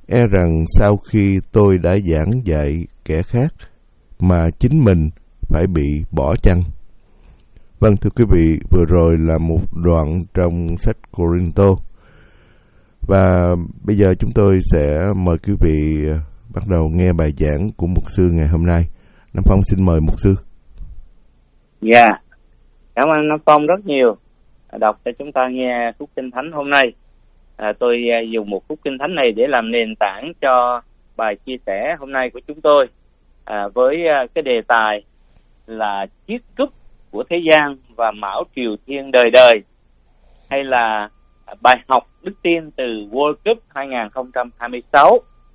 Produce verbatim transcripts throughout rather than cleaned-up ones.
e rằng sau khi tôi đã giảng dạy kẻ khác mà chính mình phải bị bỏ chăng. Vâng, thưa quý vị, vừa rồi là một đoạn trong sách Cô-rinh-tô. Và bây giờ chúng tôi sẽ mời quý vị bắt đầu nghe bài giảng của mục sư ngày hôm nay. Nam Phong xin mời mục sư. Dạ, yeah. Cảm ơn Nam Phong rất nhiều. Đọc cho chúng ta nghe khúc kinh thánh hôm nay. À, tôi dùng một khúc kinh thánh này để làm nền tảng cho bài chia sẻ hôm nay của chúng tôi, à, với cái đề tài là chiếc cúp của thế gian và mão triều thiên đời đời, hay là bài học đức tin từ World Cup hai không hai sáu.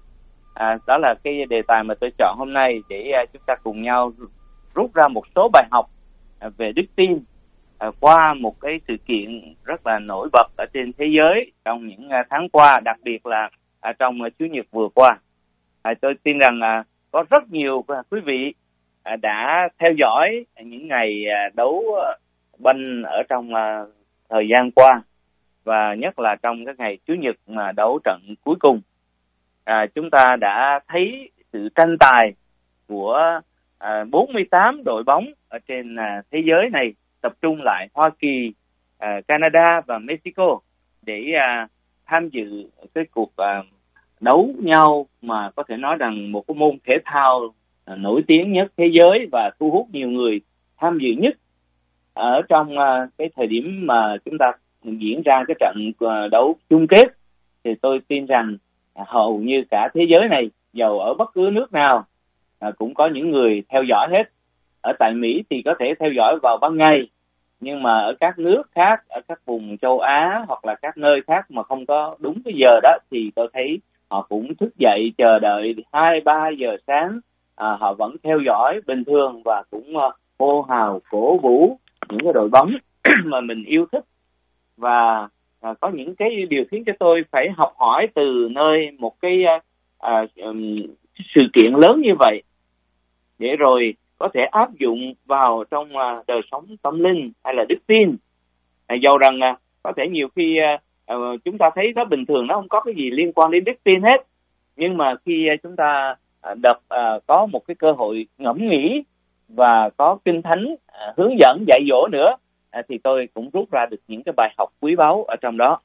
À, đó là cái đề tài mà tôi chọn hôm nay để chúng ta cùng nhau rút ra một số bài học về đức tin À, qua một cái sự kiện rất là nổi bật ở trên thế giới trong những uh, tháng qua, đặc biệt là uh, trong uh, Chủ nhật vừa qua. Uh, tôi tin rằng uh, có rất nhiều uh, quý vị uh, đã theo dõi những ngày uh, đấu uh, banh ở trong uh, thời gian qua, và nhất là trong các ngày Chủ nhật mà đấu trận cuối cùng. Uh, chúng ta đã thấy sự tranh tài của uh, bốn mươi tám đội bóng ở trên uh, thế giới này, tập trung lại Hoa Kỳ, uh, Canada và Mexico để uh, tham dự cái cuộc uh, đấu nhau mà có thể nói rằng một cái môn thể thao uh, nổi tiếng nhất thế giới và thu hút nhiều người tham dự nhất. Ở trong uh, cái thời điểm mà chúng ta diễn ra cái trận uh, đấu chung kết thì tôi tin rằng uh, hầu như cả thế giới này, dầu ở bất cứ nước nào, uh, cũng có những người theo dõi hết. Ở tại Mỹ thì có thể theo dõi vào ban ngày, nhưng mà ở các nước khác, ở các vùng châu Á hoặc là các nơi khác mà không có đúng cái giờ đó, thì tôi thấy họ cũng thức dậy chờ đợi hai ba giờ sáng, à, họ vẫn theo dõi bình thường và cũng uh, hô hào cổ vũ những cái đội bóng mà mình yêu thích. Và uh, có những cái điều khiến cho tôi phải học hỏi từ nơi một cái uh, uh, um, sự kiện lớn như vậy, để rồi có thể áp dụng vào trong uh, đời sống tâm linh hay là đức tin. À, dầu rằng uh, có thể nhiều khi uh, uh, chúng ta thấy nó bình thường, nó không có cái gì liên quan đến đức tin hết, nhưng mà khi uh, chúng ta uh, đọc uh, có một cái cơ hội ngẫm nghĩ và có kinh thánh uh, hướng dẫn dạy dỗ nữa, uh, thì tôi cũng rút ra được những cái bài học quý báu ở trong đó.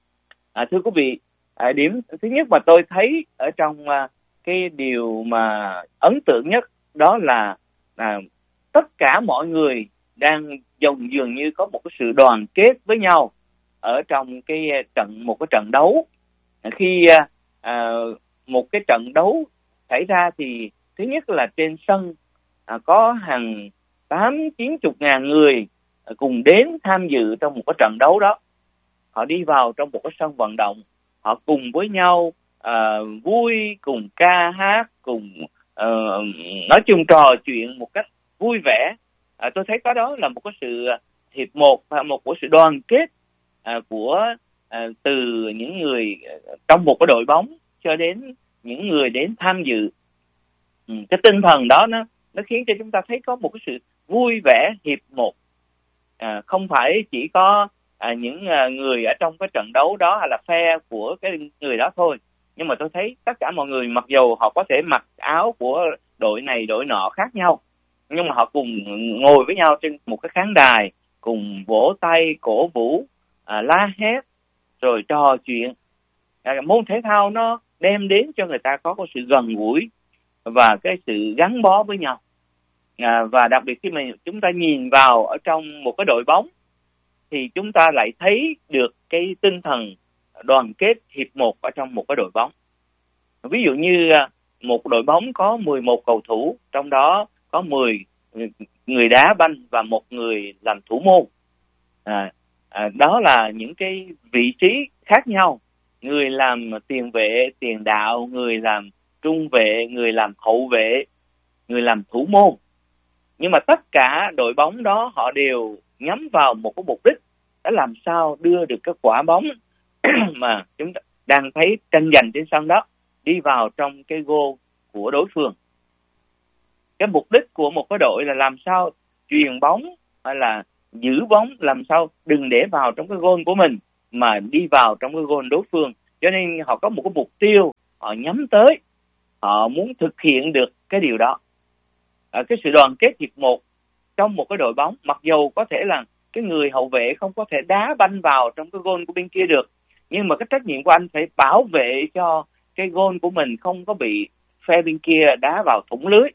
À, thưa quý vị, uh, điểm thứ nhất mà tôi thấy ở trong uh, cái điều mà ấn tượng nhất đó là À, tất cả mọi người đang dường dường như có một cái sự đoàn kết với nhau ở trong cái trận một cái trận đấu. Khi à, một cái trận đấu xảy ra thì thứ nhất là trên sân à, có hàng tám chín chục ngàn người cùng đến tham dự trong một cái trận đấu đó. Họ đi vào trong một cái sân vận động, họ cùng với nhau à, vui, cùng ca hát, cùng Uh, nói chung trò chuyện một cách vui vẻ. Uh, tôi thấy có đó là một cái sự hiệp một và một cái sự đoàn kết uh, của uh, từ những người trong một cái đội bóng cho đến những người đến tham dự. Um, cái tinh thần đó nó nó khiến cho chúng ta thấy có một cái sự vui vẻ hiệp một. Uh, không phải chỉ có uh, những uh, người ở trong cái trận đấu đó hay là phe của cái người đó thôi, nhưng mà tôi thấy tất cả mọi người, mặc dù họ có thể mặc áo của đội này đội nọ khác nhau, nhưng mà họ cùng ngồi với nhau trên một cái khán đài, cùng vỗ tay cổ vũ, à, la hét rồi trò chuyện. À, môn thể thao nó đem đến cho người ta có cái sự gần gũi và cái sự gắn bó với nhau. À, và đặc biệt khi mà chúng ta nhìn vào ở trong một cái đội bóng thì chúng ta lại thấy được cái tinh thần đoàn kết hiệp một ở trong một cái đội bóng. Ví dụ như một đội bóng có mười một cầu thủ, trong đó có mười người đá banh và một người làm thủ môn. À, à, đó là những cái vị trí khác nhau. Người làm tiền vệ, tiền đạo, người làm trung vệ, người làm hậu vệ, người làm thủ môn. Nhưng mà tất cả đội bóng đó họ đều nhắm vào một cái mục đích, đã làm sao đưa được cái quả bóng mà chúng ta đang thấy tranh giành trên sân đó đi vào trong cái goal của đối phương. Cái mục đích của một cái đội là làm sao chuyền bóng hay là giữ bóng, làm sao đừng để vào trong cái goal của mình mà đi vào trong cái goal đối phương. Cho nên họ có một cái mục tiêu, họ nhắm tới, họ muốn thực hiện được cái điều đó. À, cái sự đoàn kết hiệp một trong một cái đội bóng, mặc dù có thể là cái người hậu vệ không có thể đá banh vào trong cái goal của bên kia được, nhưng mà cái trách nhiệm của anh phải bảo vệ cho cái goal của mình không có bị phe bên kia đá vào thủng lưới.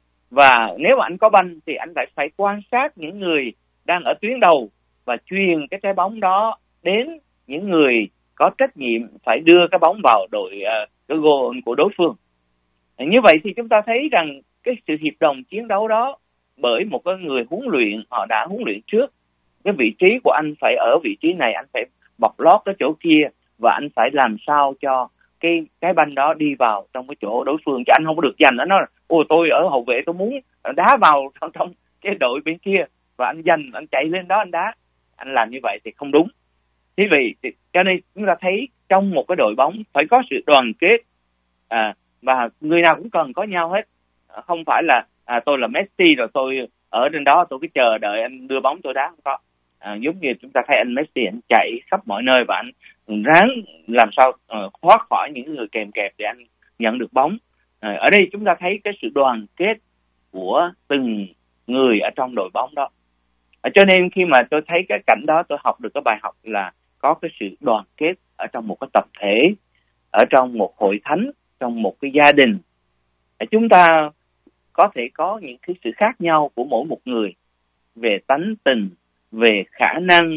Và nếu mà anh có banh thì anh phải phải quan sát những người đang ở tuyến đầu và truyền cái trái bóng đó đến những người có trách nhiệm phải đưa cái bóng vào đội uh, cái goal của đối phương. Như vậy thì chúng ta thấy rằng cái sự hiệp đồng chiến đấu đó bởi một cái người huấn luyện, họ đã huấn luyện trước cái vị trí của anh phải ở vị trí này, anh phải bọc lót cái chỗ kia, và anh phải làm sao cho cái cái banh đó đi vào trong cái chỗ đối phương, chứ anh không có được giành. Anh nói ôi tôi ở hậu vệ tôi muốn đá vào trong, trong cái đội bên kia và anh giành, anh chạy lên đó anh đá. Anh làm như vậy thì không đúng. Thế vì thì, cho nên chúng ta thấy trong một cái đội bóng phải có sự đoàn kết, à, và người nào cũng cần có nhau hết. Không phải là à, tôi là Messi rồi tôi ở trên đó tôi cứ chờ đợi anh đưa bóng tôi đá, không có. À, giống như chúng ta thấy anh Messi, anh chạy khắp mọi nơi và anh ráng làm sao uh, thoát khỏi những người kèm kẹp để anh nhận được bóng. À, ở đây chúng ta thấy cái sự đoàn kết của từng người ở trong đội bóng đó. À, cho nên khi mà tôi thấy cái cảnh đó, tôi học được cái bài học là có cái sự đoàn kết ở trong một cái tập thể, ở trong một hội thánh, trong một cái gia đình. À, chúng ta có thể có những cái sự khác nhau của mỗi một người về tánh tình, về khả năng,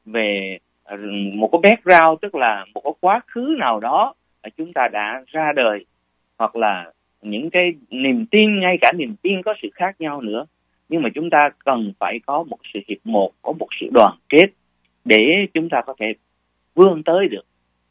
về một cái background, tức là một cái quá khứ nào đó chúng ta đã ra đời, hoặc là những cái niềm tin, ngay cả niềm tin có sự khác nhau nữa. Nhưng mà chúng ta cần phải có một sự hiệp một, có một sự đoàn kết để chúng ta có thể vươn tới được.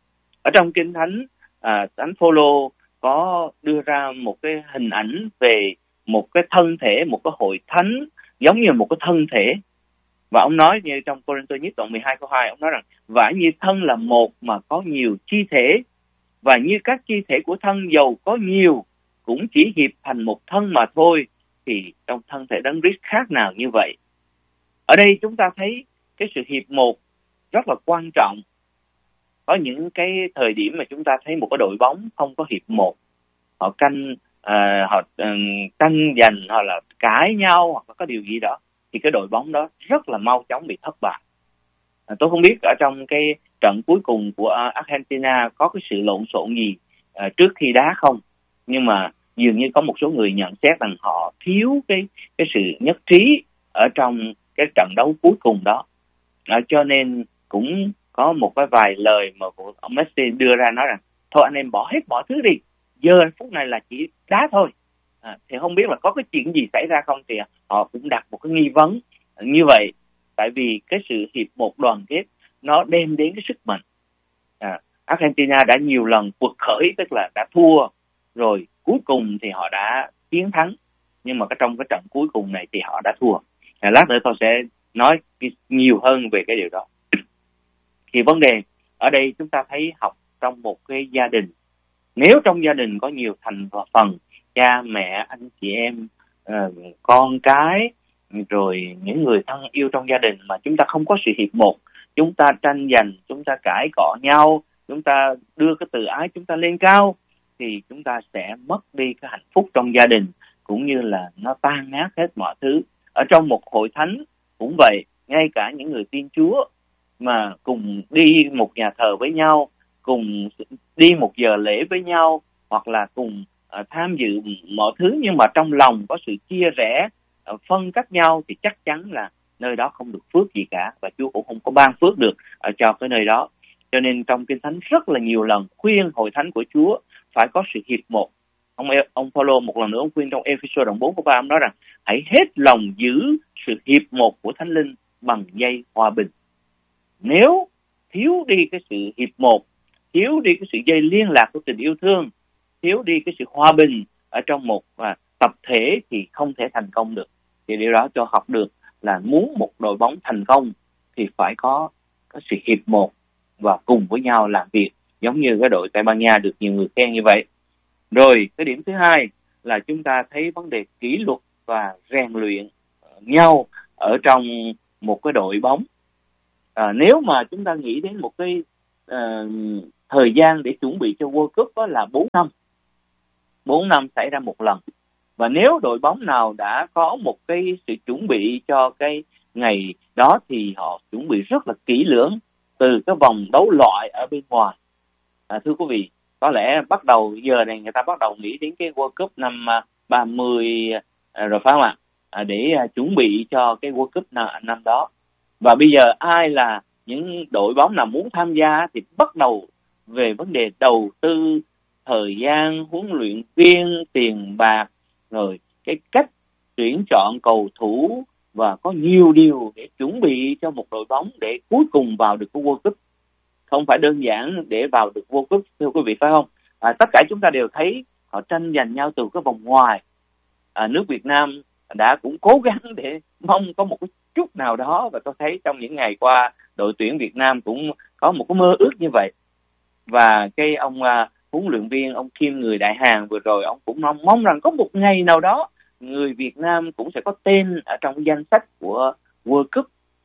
Ở trong Kinh Thánh, à, Thánh Phaolô có đưa ra một cái hình ảnh về một cái thân thể, một cái hội thánh giống như một cái thân thể. Và ông nói như trong Cô-rinh-tô nhất đoạn mười hai câu hai, ông nói rằng vả như thân là một mà có nhiều chi thể, và như các chi thể của thân dầu có nhiều cũng chỉ hiệp thành một thân mà thôi, thì trong thân thể Đấng Christ khác nào như vậy. Ở đây chúng ta thấy cái sự hiệp một rất là quan trọng. Có những cái thời điểm mà chúng ta thấy một cái đội bóng không có hiệp một, họ canh à, họ uh, tranh giành, hoặc là cãi nhau, hoặc là có điều gì đó, thì cái đội bóng đó rất là mau chóng bị thất bại. À, tôi không biết ở trong cái trận cuối cùng của Argentina có cái sự lộn xộn gì à, trước khi đá không, nhưng mà dường như có một số người nhận xét rằng họ thiếu cái cái sự nhất trí ở trong cái trận đấu cuối cùng đó. À, cho nên cũng có một cái vài lời mà của ông Messi đưa ra, nói rằng thôi anh em bỏ hết mọi thứ đi, giờ phút này là chỉ đá thôi. À, thì không biết là có cái chuyện gì xảy ra không, thì họ cũng đặt một cái nghi vấn như vậy. Tại vì cái sự hiệp một đoàn kết nó đem đến cái sức mạnh. À, Argentina đã nhiều lần quật khởi, tức là đã thua rồi cuối cùng thì họ đã chiến thắng, nhưng mà cái trong cái trận cuối cùng này thì họ đã thua. À, lát nữa tôi sẽ nói nhiều hơn về cái điều đó. Thì vấn đề ở đây chúng ta thấy học trong một cái gia đình, nếu trong gia đình có nhiều thành phần, cha mẹ, anh chị em, uh, con cái, rồi những người thân yêu trong gia đình, mà chúng ta không có sự hiệp một, chúng ta tranh giành, chúng ta cãi cọ nhau, chúng ta đưa cái từ ái chúng ta lên cao, thì chúng ta sẽ mất đi cái hạnh phúc trong gia đình, cũng như là nó tan nát hết mọi thứ. Ở trong một hội thánh cũng vậy, ngay cả những người tin Chúa mà cùng đi một nhà thờ với nhau, cùng đi một giờ lễ với nhau, hoặc là cùng uh, tham dự mọi thứ, nhưng mà trong lòng có sự chia rẽ, uh, phân cách nhau, thì chắc chắn là nơi đó không được phước gì cả, và Chúa cũng không có ban phước được ở cho cái nơi đó. Cho nên trong Kinh Thánh rất là nhiều lần khuyên hội thánh của Chúa phải có sự hiệp một. Ông ông Phaolô một lần nữa ông khuyên trong Ê-phê-sô đoạn bốn câu ba, ông nói rằng hãy hết lòng giữ sự hiệp một của Thánh Linh bằng dây hòa bình. Nếu thiếu đi cái sự hiệp một, thiếu đi cái sự dây liên lạc của tình yêu thương, thiếu đi cái sự hòa bình ở trong một à, tập thể, thì không thể thành công được. Thì điều đó cho học được là muốn một đội bóng thành công thì phải có, có sự hiệp một và cùng với nhau làm việc, giống như cái đội Tây Ban Nha được nhiều người khen như vậy. Rồi cái điểm thứ hai là chúng ta thấy vấn đề kỷ luật và rèn luyện nhau ở trong một cái đội bóng. À, nếu mà chúng ta nghĩ đến một cái uh, thời gian để chuẩn bị cho World Cup đó là bốn năm, bốn năm xảy ra một lần. Và nếu đội bóng nào đã có một cái sự chuẩn bị cho cái ngày đó thì họ chuẩn bị rất là kỹ lưỡng từ cái vòng đấu loại ở bên ngoài. À, thưa quý vị, có lẽ bắt đầu giờ này người ta bắt đầu nghĩ đến cái World Cup năm ba mươi à, rồi phải không ạ? À, để à, chuẩn bị cho cái World Cup năm, năm đó. Và bây giờ ai là những đội bóng nào muốn tham gia thì bắt đầu về vấn đề đầu tư, thời gian, huấn luyện viên, tiền bạc, rồi cái cách tuyển chọn cầu thủ, và có nhiều điều để chuẩn bị cho một đội bóng để cuối cùng vào được cái World Cup. Không phải đơn giản để vào được World Cup, thưa quý vị, phải không? À, tất cả chúng ta đều thấy họ tranh giành nhau từ cái vòng ngoài. À, nước Việt Nam đã cũng cố gắng để mong có một cái chút nào đó, và tôi thấy trong những ngày qua đội tuyển Việt Nam cũng có một cái mơ ước như vậy. Và cái ông uh, huấn luyện viên ông Kim người Đại Hàn vừa rồi, ông cũng mong mong rằng có một ngày nào đó người Việt Nam cũng sẽ có tên ở trong danh sách của World Cup.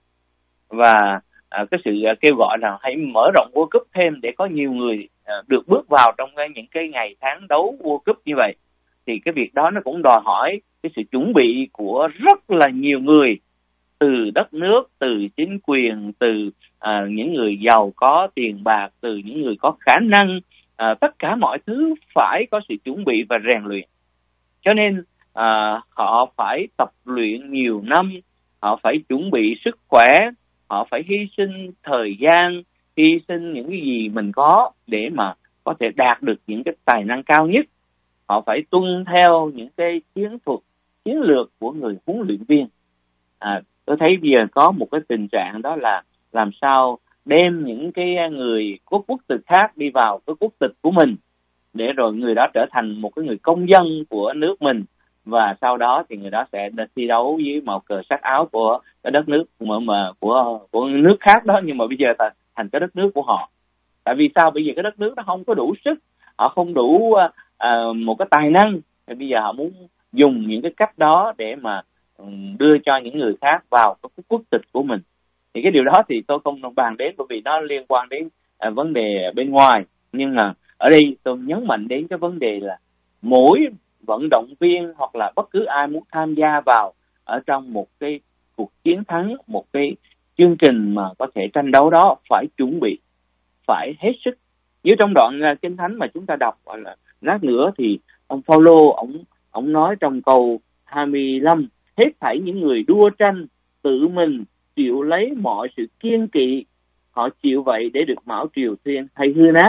Và uh, cái sự uh, kêu gọi là hãy mở rộng World Cup thêm để có nhiều người uh, được bước vào trong cái, những cái ngày tháng đấu World Cup như vậy. Thì cái việc đó nó cũng đòi hỏi cái sự chuẩn bị của rất là nhiều người, từ đất nước, từ chính quyền, từ à, những người giàu có tiền bạc, từ những người có khả năng, à, tất cả mọi thứ phải có sự chuẩn bị và rèn luyện. Cho nên à, họ phải tập luyện nhiều năm, họ phải chuẩn bị sức khỏe, họ phải hy sinh thời gian, hy sinh những cái gì mình có để mà có thể đạt được những cái tài năng cao nhất. Họ phải tuân theo những cái chiến thuật, chiến lược của người huấn luyện viên. À, tôi thấy bây giờ có một cái tình trạng đó là làm sao đem những cái người có quốc tịch khác đi vào cái quốc tịch của mình, để rồi người đó trở thành một cái người công dân của nước mình, và sau đó thì người đó sẽ thi đấu với màu cờ sắc áo của cái đất nước mà, mà của của nước khác đó, nhưng mà bây giờ thành cái đất nước của họ. Tại vì sao? Bây giờ cái đất nước nó không có đủ sức, họ không đủ uh, một cái tài năng, thì bây giờ họ muốn dùng những cái cách đó để mà đưa cho những người khác vào cái quốc tịch của mình. Thì cái điều đó thì tôi không bàn đến, bởi vì nó liên quan đến à, vấn đề bên ngoài. Nhưng mà ở đây tôi nhấn mạnh đến cái vấn đề là mỗi vận động viên hoặc là bất cứ ai muốn tham gia vào ở trong một cái cuộc chiến thắng, một cái chương trình mà có thể tranh đấu đó, phải chuẩn bị, phải hết sức. Như trong đoạn uh, Kinh Thánh mà chúng ta đọc là lát nữa thì ông Phaolô ông ông nói trong câu hai mươi lăm: hết thảy những người đua tranh tự mình chịu lấy mọi sự kiêng kỵ, họ chịu vậy để được mão triều thiên hay hư nát.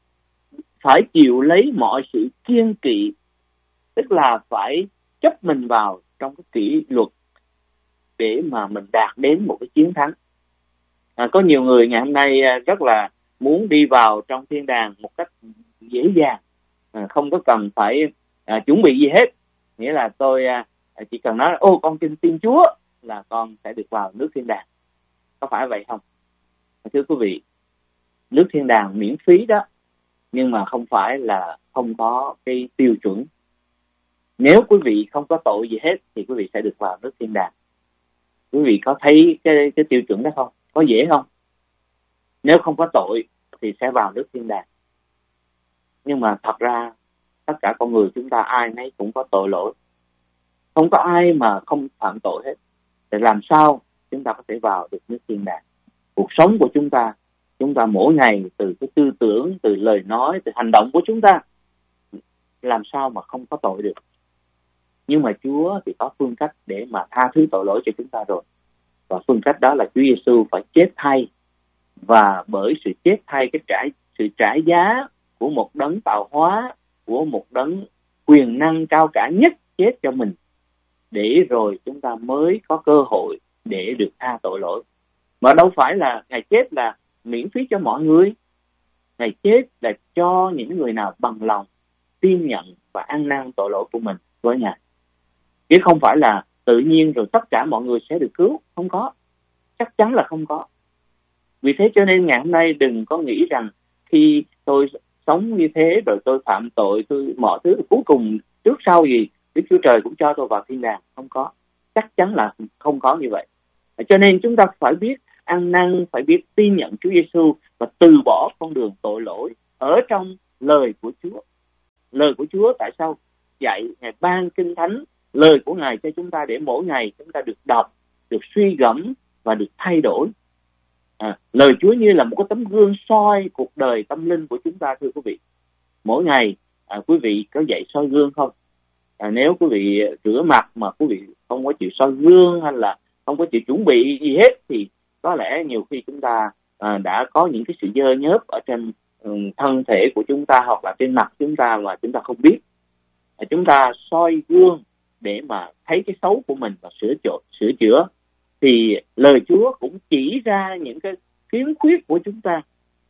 Phải chịu lấy mọi sự kiêng kỵ, tức là phải chấp mình vào trong cái kỷ luật để mà mình đạt đến một cái chiến thắng. À, có nhiều người ngày hôm nay rất là muốn đi vào trong thiên đàng một cách dễ dàng, à, không có cần phải à, chuẩn bị gì hết. Nghĩa là tôi à, chỉ cần nói ô con tin tin Chúa là con sẽ được vào nước thiên đàng. Có phải vậy không? Thưa quý vị, nước thiên đàng miễn phí đó, nhưng mà không phải là không có cái tiêu chuẩn. Nếu quý vị không có tội gì hết thì quý vị sẽ được vào nước thiên đàng. Quý vị có thấy cái, cái tiêu chuẩn đó không? Có dễ không? Nếu không có tội thì sẽ vào nước thiên đàng. Nhưng mà thật ra tất cả con người chúng ta ai nấy cũng có tội lỗi. Không có ai mà không phạm tội hết. Để làm sao chúng ta có thể vào được nước thiên đàng? Cuộc sống của chúng ta, chúng ta mỗi ngày từ cái tư tưởng, từ lời nói, từ hành động của chúng ta, làm sao mà không có tội được? Nhưng mà Chúa thì có phương cách để mà tha thứ tội lỗi cho chúng ta rồi. Và phương cách đó là Chúa Giêsu phải chết thay. Và bởi sự chết thay, cái trả, sự trả giá của một đấng tạo hóa, của một đấng quyền năng cao cả nhất chết cho mình, để rồi chúng ta mới có cơ hội để được tha tội lỗi. Mà đâu phải là Ngài chết là miễn phí cho mọi người. Ngài chết là cho những người nào bằng lòng tin nhận và ăn năn tội lỗi của mình với Ngài. Chứ không phải là tự nhiên rồi tất cả mọi người sẽ được cứu. Không có. Chắc chắn là không có. Vì thế cho nên ngày hôm nay đừng có nghĩ rằng khi tôi sống như thế rồi tôi phạm tội, tôi mọi thứ cuối cùng trước sau gì Đức Chúa Trời cũng cho tôi vào thiên đàng. Không có. Chắc chắn là không có như vậy. Cho nên chúng ta phải biết ăn năn, phải biết tin nhận Chúa Giêsu và từ bỏ con đường tội lỗi ở trong lời của Chúa. Lời lời của Chúa tại sao dạy Ngài ban kinh thánh, lời của Ngài cho chúng ta để mỗi ngày chúng ta được đọc, được suy gẫm và được thay đổi. À, lời Chúa như là một cái tấm gương soi cuộc đời tâm linh của chúng ta, thưa quý vị. Mỗi ngày à, quý vị có dậy soi gương không? À, nếu quý vị rửa mặt mà quý vị không có chịu soi gương hay là không có chịu chuẩn bị gì hết thì có lẽ nhiều khi chúng ta à, đã có những cái sự dơ nhớp ở trên um, thân thể của chúng ta hoặc là trên mặt chúng ta mà chúng ta không biết. À, chúng ta soi gương để mà thấy cái xấu của mình và sửa chữa, sửa chữa. Thì lời Chúa cũng chỉ ra những cái khiếm khuyết của chúng ta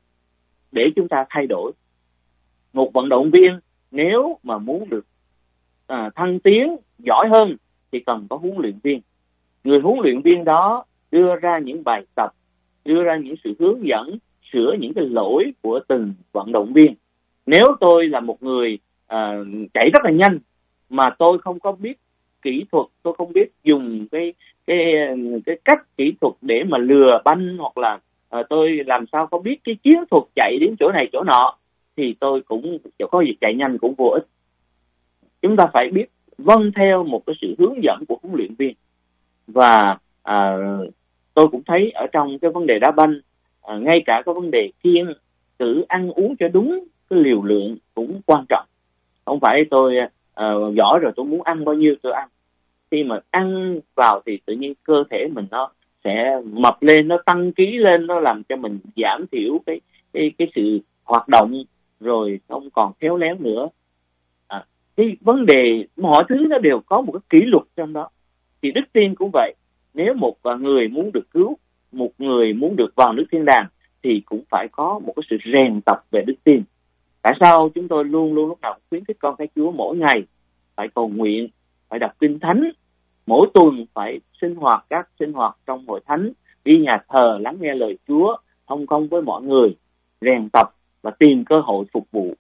để chúng ta thay đổi. Một vận động viên nếu mà muốn được à, thăng tiến giỏi hơn thì cần có huấn luyện viên. Người huấn luyện viên đó đưa ra những bài tập, đưa ra những sự hướng dẫn, sửa những cái lỗi của từng vận động viên. Nếu tôi là một người à, chạy rất là nhanh mà tôi không có biết kỹ thuật, tôi không biết dùng cái cái cái cách kỹ thuật để mà lừa banh, hoặc là à, tôi làm sao có biết cái chiến thuật chạy đến chỗ này chỗ nọ, thì tôi cũng có việc chạy nhanh cũng vô ích. Chúng ta phải biết vâng theo một cái sự hướng dẫn của huấn luyện viên. Và à, tôi cũng thấy ở trong cái vấn đề đá banh, à, ngay cả cái vấn đề kiêng cử ăn uống cho đúng cái liều lượng cũng quan trọng. Không phải tôi à, giỏi rồi tôi muốn ăn bao nhiêu tôi ăn. Khi mà ăn vào thì tự nhiên cơ thể mình nó sẽ mập lên, nó tăng ký lên, nó làm cho mình giảm thiểu cái cái cái sự hoạt động, rồi không còn khéo léo nữa. À, cái vấn đề mọi thứ nó đều có một cái kỷ luật trong đó. Thì đức tin cũng vậy. Nếu một người muốn được cứu, một người muốn được vào nước thiên đàng thì cũng phải có một cái sự rèn tập về đức tin. Tại sao chúng tôi luôn luôn lúc nào khuyến khích con cái Chúa mỗi ngày phải cầu nguyện, phải đọc kinh thánh, mỗi tuần phải sinh hoạt các sinh hoạt trong hội thánh, đi nhà thờ lắng nghe lời Chúa, thông công với mọi người, rèn tập và tìm cơ hội phục vụ.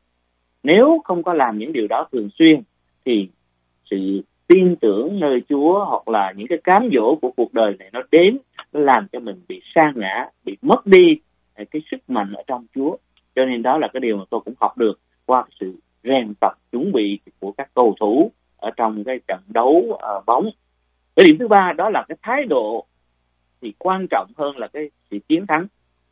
Nếu không có làm những điều đó thường xuyên thì sự tin tưởng nơi Chúa hoặc là những cái cám dỗ của cuộc đời này nó đến, nó làm cho mình bị sa ngã, bị mất đi cái sức mạnh ở trong Chúa. Cho nên đó là cái điều mà tôi cũng học được qua sự rèn tập chuẩn bị của các cầu thủ ở trong cái trận đấu uh, bóng. Cái điểm thứ ba đó là cái thái độ thì quan trọng hơn là cái sự chiến thắng.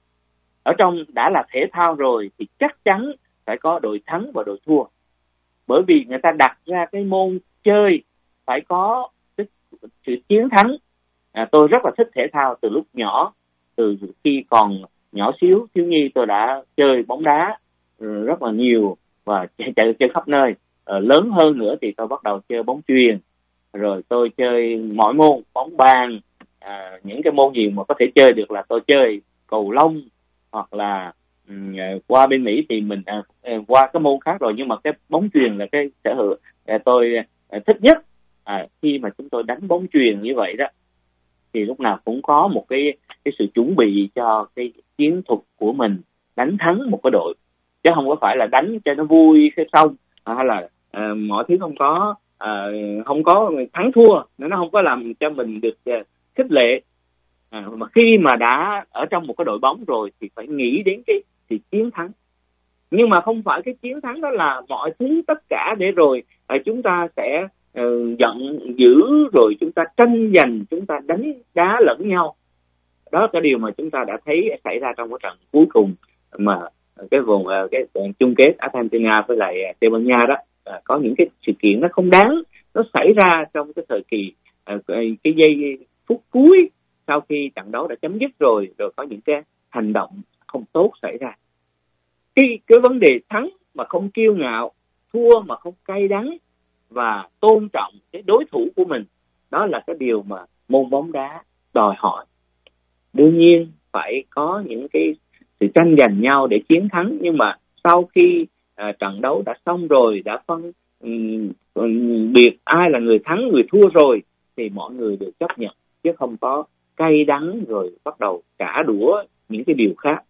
Ở trong đã là thể thao rồi thì chắc chắn phải có đội thắng và đội thua. Bởi vì người ta đặt ra cái môn chơi phải có cái sự chiến thắng. À, tôi rất là thích thể thao từ lúc nhỏ, từ khi còn nhỏ xíu, thiếu nhi tôi đã chơi bóng đá rất là nhiều và chạy, chạy chơi khắp nơi. À, lớn hơn nữa thì tôi bắt đầu chơi bóng chuyền, rồi tôi chơi mọi môn, bóng bàn, à, những cái môn gì mà có thể chơi được là tôi chơi, cầu lông, hoặc là um, qua bên Mỹ thì mình à, qua cái môn khác rồi, nhưng mà cái bóng chuyền là cái sở hữu à, tôi à, thích nhất. À, khi mà chúng tôi đánh bóng chuyền như vậy đó thì lúc nào cũng có một cái cái sự chuẩn bị cho cái chiến thuật của mình đánh thắng một cái đội, chứ không có phải là đánh cho nó vui cái xong à, hay là à, mọi thứ không có à, không có thắng thua, nó không có làm cho mình được à, khích lệ. À, mà khi mà đã ở trong một cái đội bóng rồi thì phải nghĩ đến cái sự chiến thắng, nhưng mà không phải cái chiến thắng đó là mọi thứ tất cả để rồi à, chúng ta sẽ uh, giận dữ rồi chúng ta tranh giành, chúng ta đánh đá lẫn nhau. Đó là cái điều mà chúng ta đã thấy xảy ra trong cái trận cuối cùng mà cái vùng uh, cái chung kết Argentina với lại Tây Ban Nha đó. À, có những cái sự kiện nó không đáng nó xảy ra trong cái thời kỳ uh, cái, cái giây phút cuối sau khi trận đấu đã chấm dứt rồi, rồi có những cái hành động không tốt xảy ra. Cái, cái vấn đề thắng mà không kiêu ngạo, thua mà không cay đắng và tôn trọng cái đối thủ của mình, đó là cái điều mà môn bóng đá đòi hỏi. Đương nhiên phải có những cái sự tranh giành nhau để chiến thắng, nhưng mà sau khi à, trận đấu đã xong rồi, đã phân um, um, biệt ai là người thắng người thua rồi thì mọi người đều chấp nhận, chứ không có cay đắng rồi bắt đầu trả đũa những cái điều khác.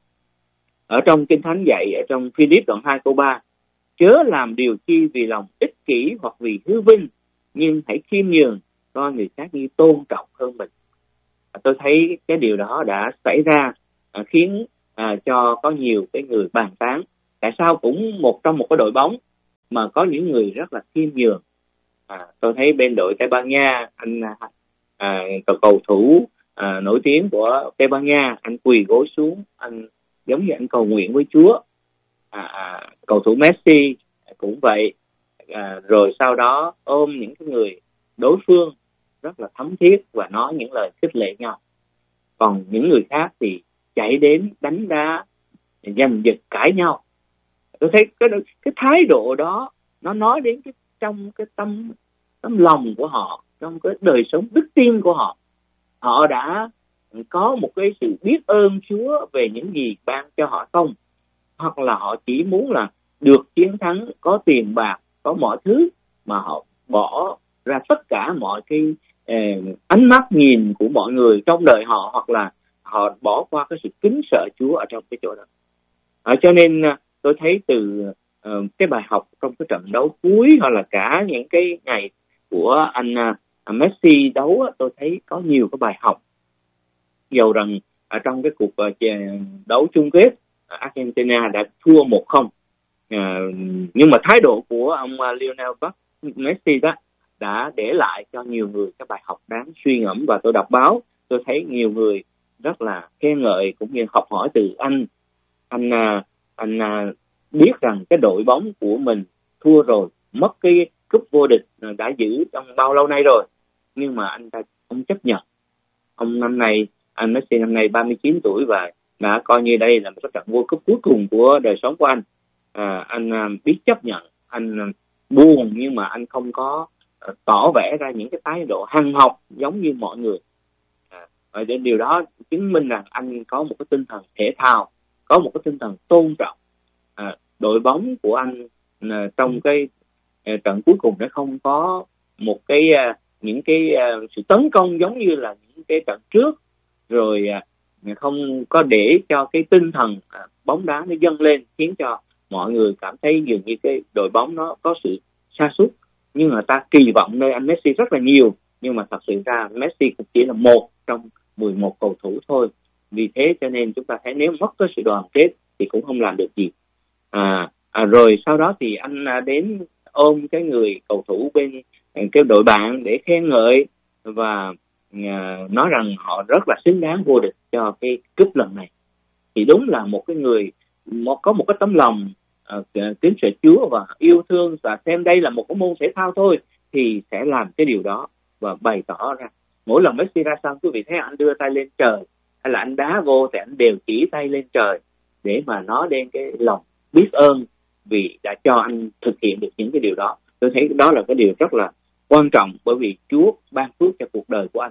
Ở trong Kinh Thánh dạy, ở trong Philip đoạn hai câu ba, chớ làm điều chi vì lòng ích kỷ hoặc vì hư vinh, nhưng hãy khiêm nhường, coi người khác như tôn trọng hơn mình. À, tôi thấy cái điều đó đã xảy ra à, khiến à, cho có nhiều cái người bàn tán. Tại sao cũng một trong một cái đội bóng mà có những người rất là khiêm nhường. À, tôi thấy bên đội Tây Ban Nha, anh à, cầu thủ à, nổi tiếng của Tây Ban Nha, anh quỳ gối xuống, anh giống như anh cầu nguyện với Chúa. À, à, cầu thủ Messi cũng vậy. À, rồi sau đó ôm những cái người đối phương rất là thấm thiết và nói những lời khích lệ nhau. Còn những người khác thì chạy đến đánh đá, giành giật, cãi nhau. Tôi thấy cái cái thái độ đó nó nói đến cái trong cái tâm tấm lòng của họ, trong cái đời sống đức tin của họ. Họ đã có một cái sự biết ơn Chúa về những gì ban cho họ không, hoặc là họ chỉ muốn là được chiến thắng, có tiền bạc, có mọi thứ, mà họ bỏ ra tất cả mọi cái eh, ánh mắt nhìn của mọi người trong đời họ, hoặc là họ bỏ qua cái sự kính sợ Chúa ở trong cái chỗ đó. À, cho nên tôi thấy từ uh, cái bài học trong cái trận đấu cuối, hoặc là cả những cái ngày của anh uh, Messi đấu, tôi thấy có nhiều cái bài học. Dầu rằng ở trong cái cuộc uh, đấu chung kết, uh, Argentina đã thua một không, uh, nhưng mà thái độ của ông uh, Lionel Messi đó đã để lại cho nhiều người cái bài học đáng suy ngẫm. Và tôi đọc báo, tôi thấy nhiều người rất là khen ngợi cũng như học hỏi từ anh. Anh uh, anh uh, biết rằng cái đội bóng của mình thua rồi, mất cái cúp vô địch đã giữ trong bao lâu nay rồi, nhưng mà anh ta không chấp nhận. Ông năm nay, anh Messi năm nay ba mươi chín tuổi và đã coi như đây là một cái trận World Cup cuối cùng của đời sống của anh. À, anh uh, biết chấp nhận, anh uh, buồn nhưng mà anh không có uh, tỏ vẻ ra những cái thái độ hằn học giống như mọi người. À, và điều đó chứng minh rằng anh có một cái tinh thần thể thao, có một cái tinh thần tôn trọng. À, đội bóng của anh à, trong cái à, trận cuối cùng nó không có một cái à, những cái à, sự tấn công giống như là những cái trận trước, rồi à, không có để cho cái tinh thần à, bóng đá nó dâng lên, khiến cho mọi người cảm thấy dường như cái đội bóng nó có sự sa sút. Nhưng mà ta kỳ vọng nơi anh Messi rất là nhiều, nhưng mà thật sự ra Messi cũng chỉ là một trong mười một cầu thủ thôi. Vì thế cho nên chúng ta thấy nếu mất cái sự đoàn kết thì cũng không làm được gì. À, à, rồi sau đó thì anh đến ôm cái người cầu thủ bên cái đội bạn để khen ngợi và à, nói rằng họ rất là xứng đáng vô địch cho cái cúp lần này. Thì đúng là một cái người một, có một cái tấm lòng à, kính sợ Chúa và yêu thương và xem đây là một cái môn thể thao thôi, thì sẽ làm cái điều đó và bày tỏ ra. Mỗi lần Messi ra sân, quý vị thấy anh đưa tay lên trời hay là anh đá vô thì anh đều chỉ tay lên trời để mà nói đến cái lòng biết ơn vì đã cho anh thực hiện được những cái điều đó. Tôi thấy đó là cái điều rất là quan trọng, bởi vì Chúa ban phước cho cuộc đời của anh.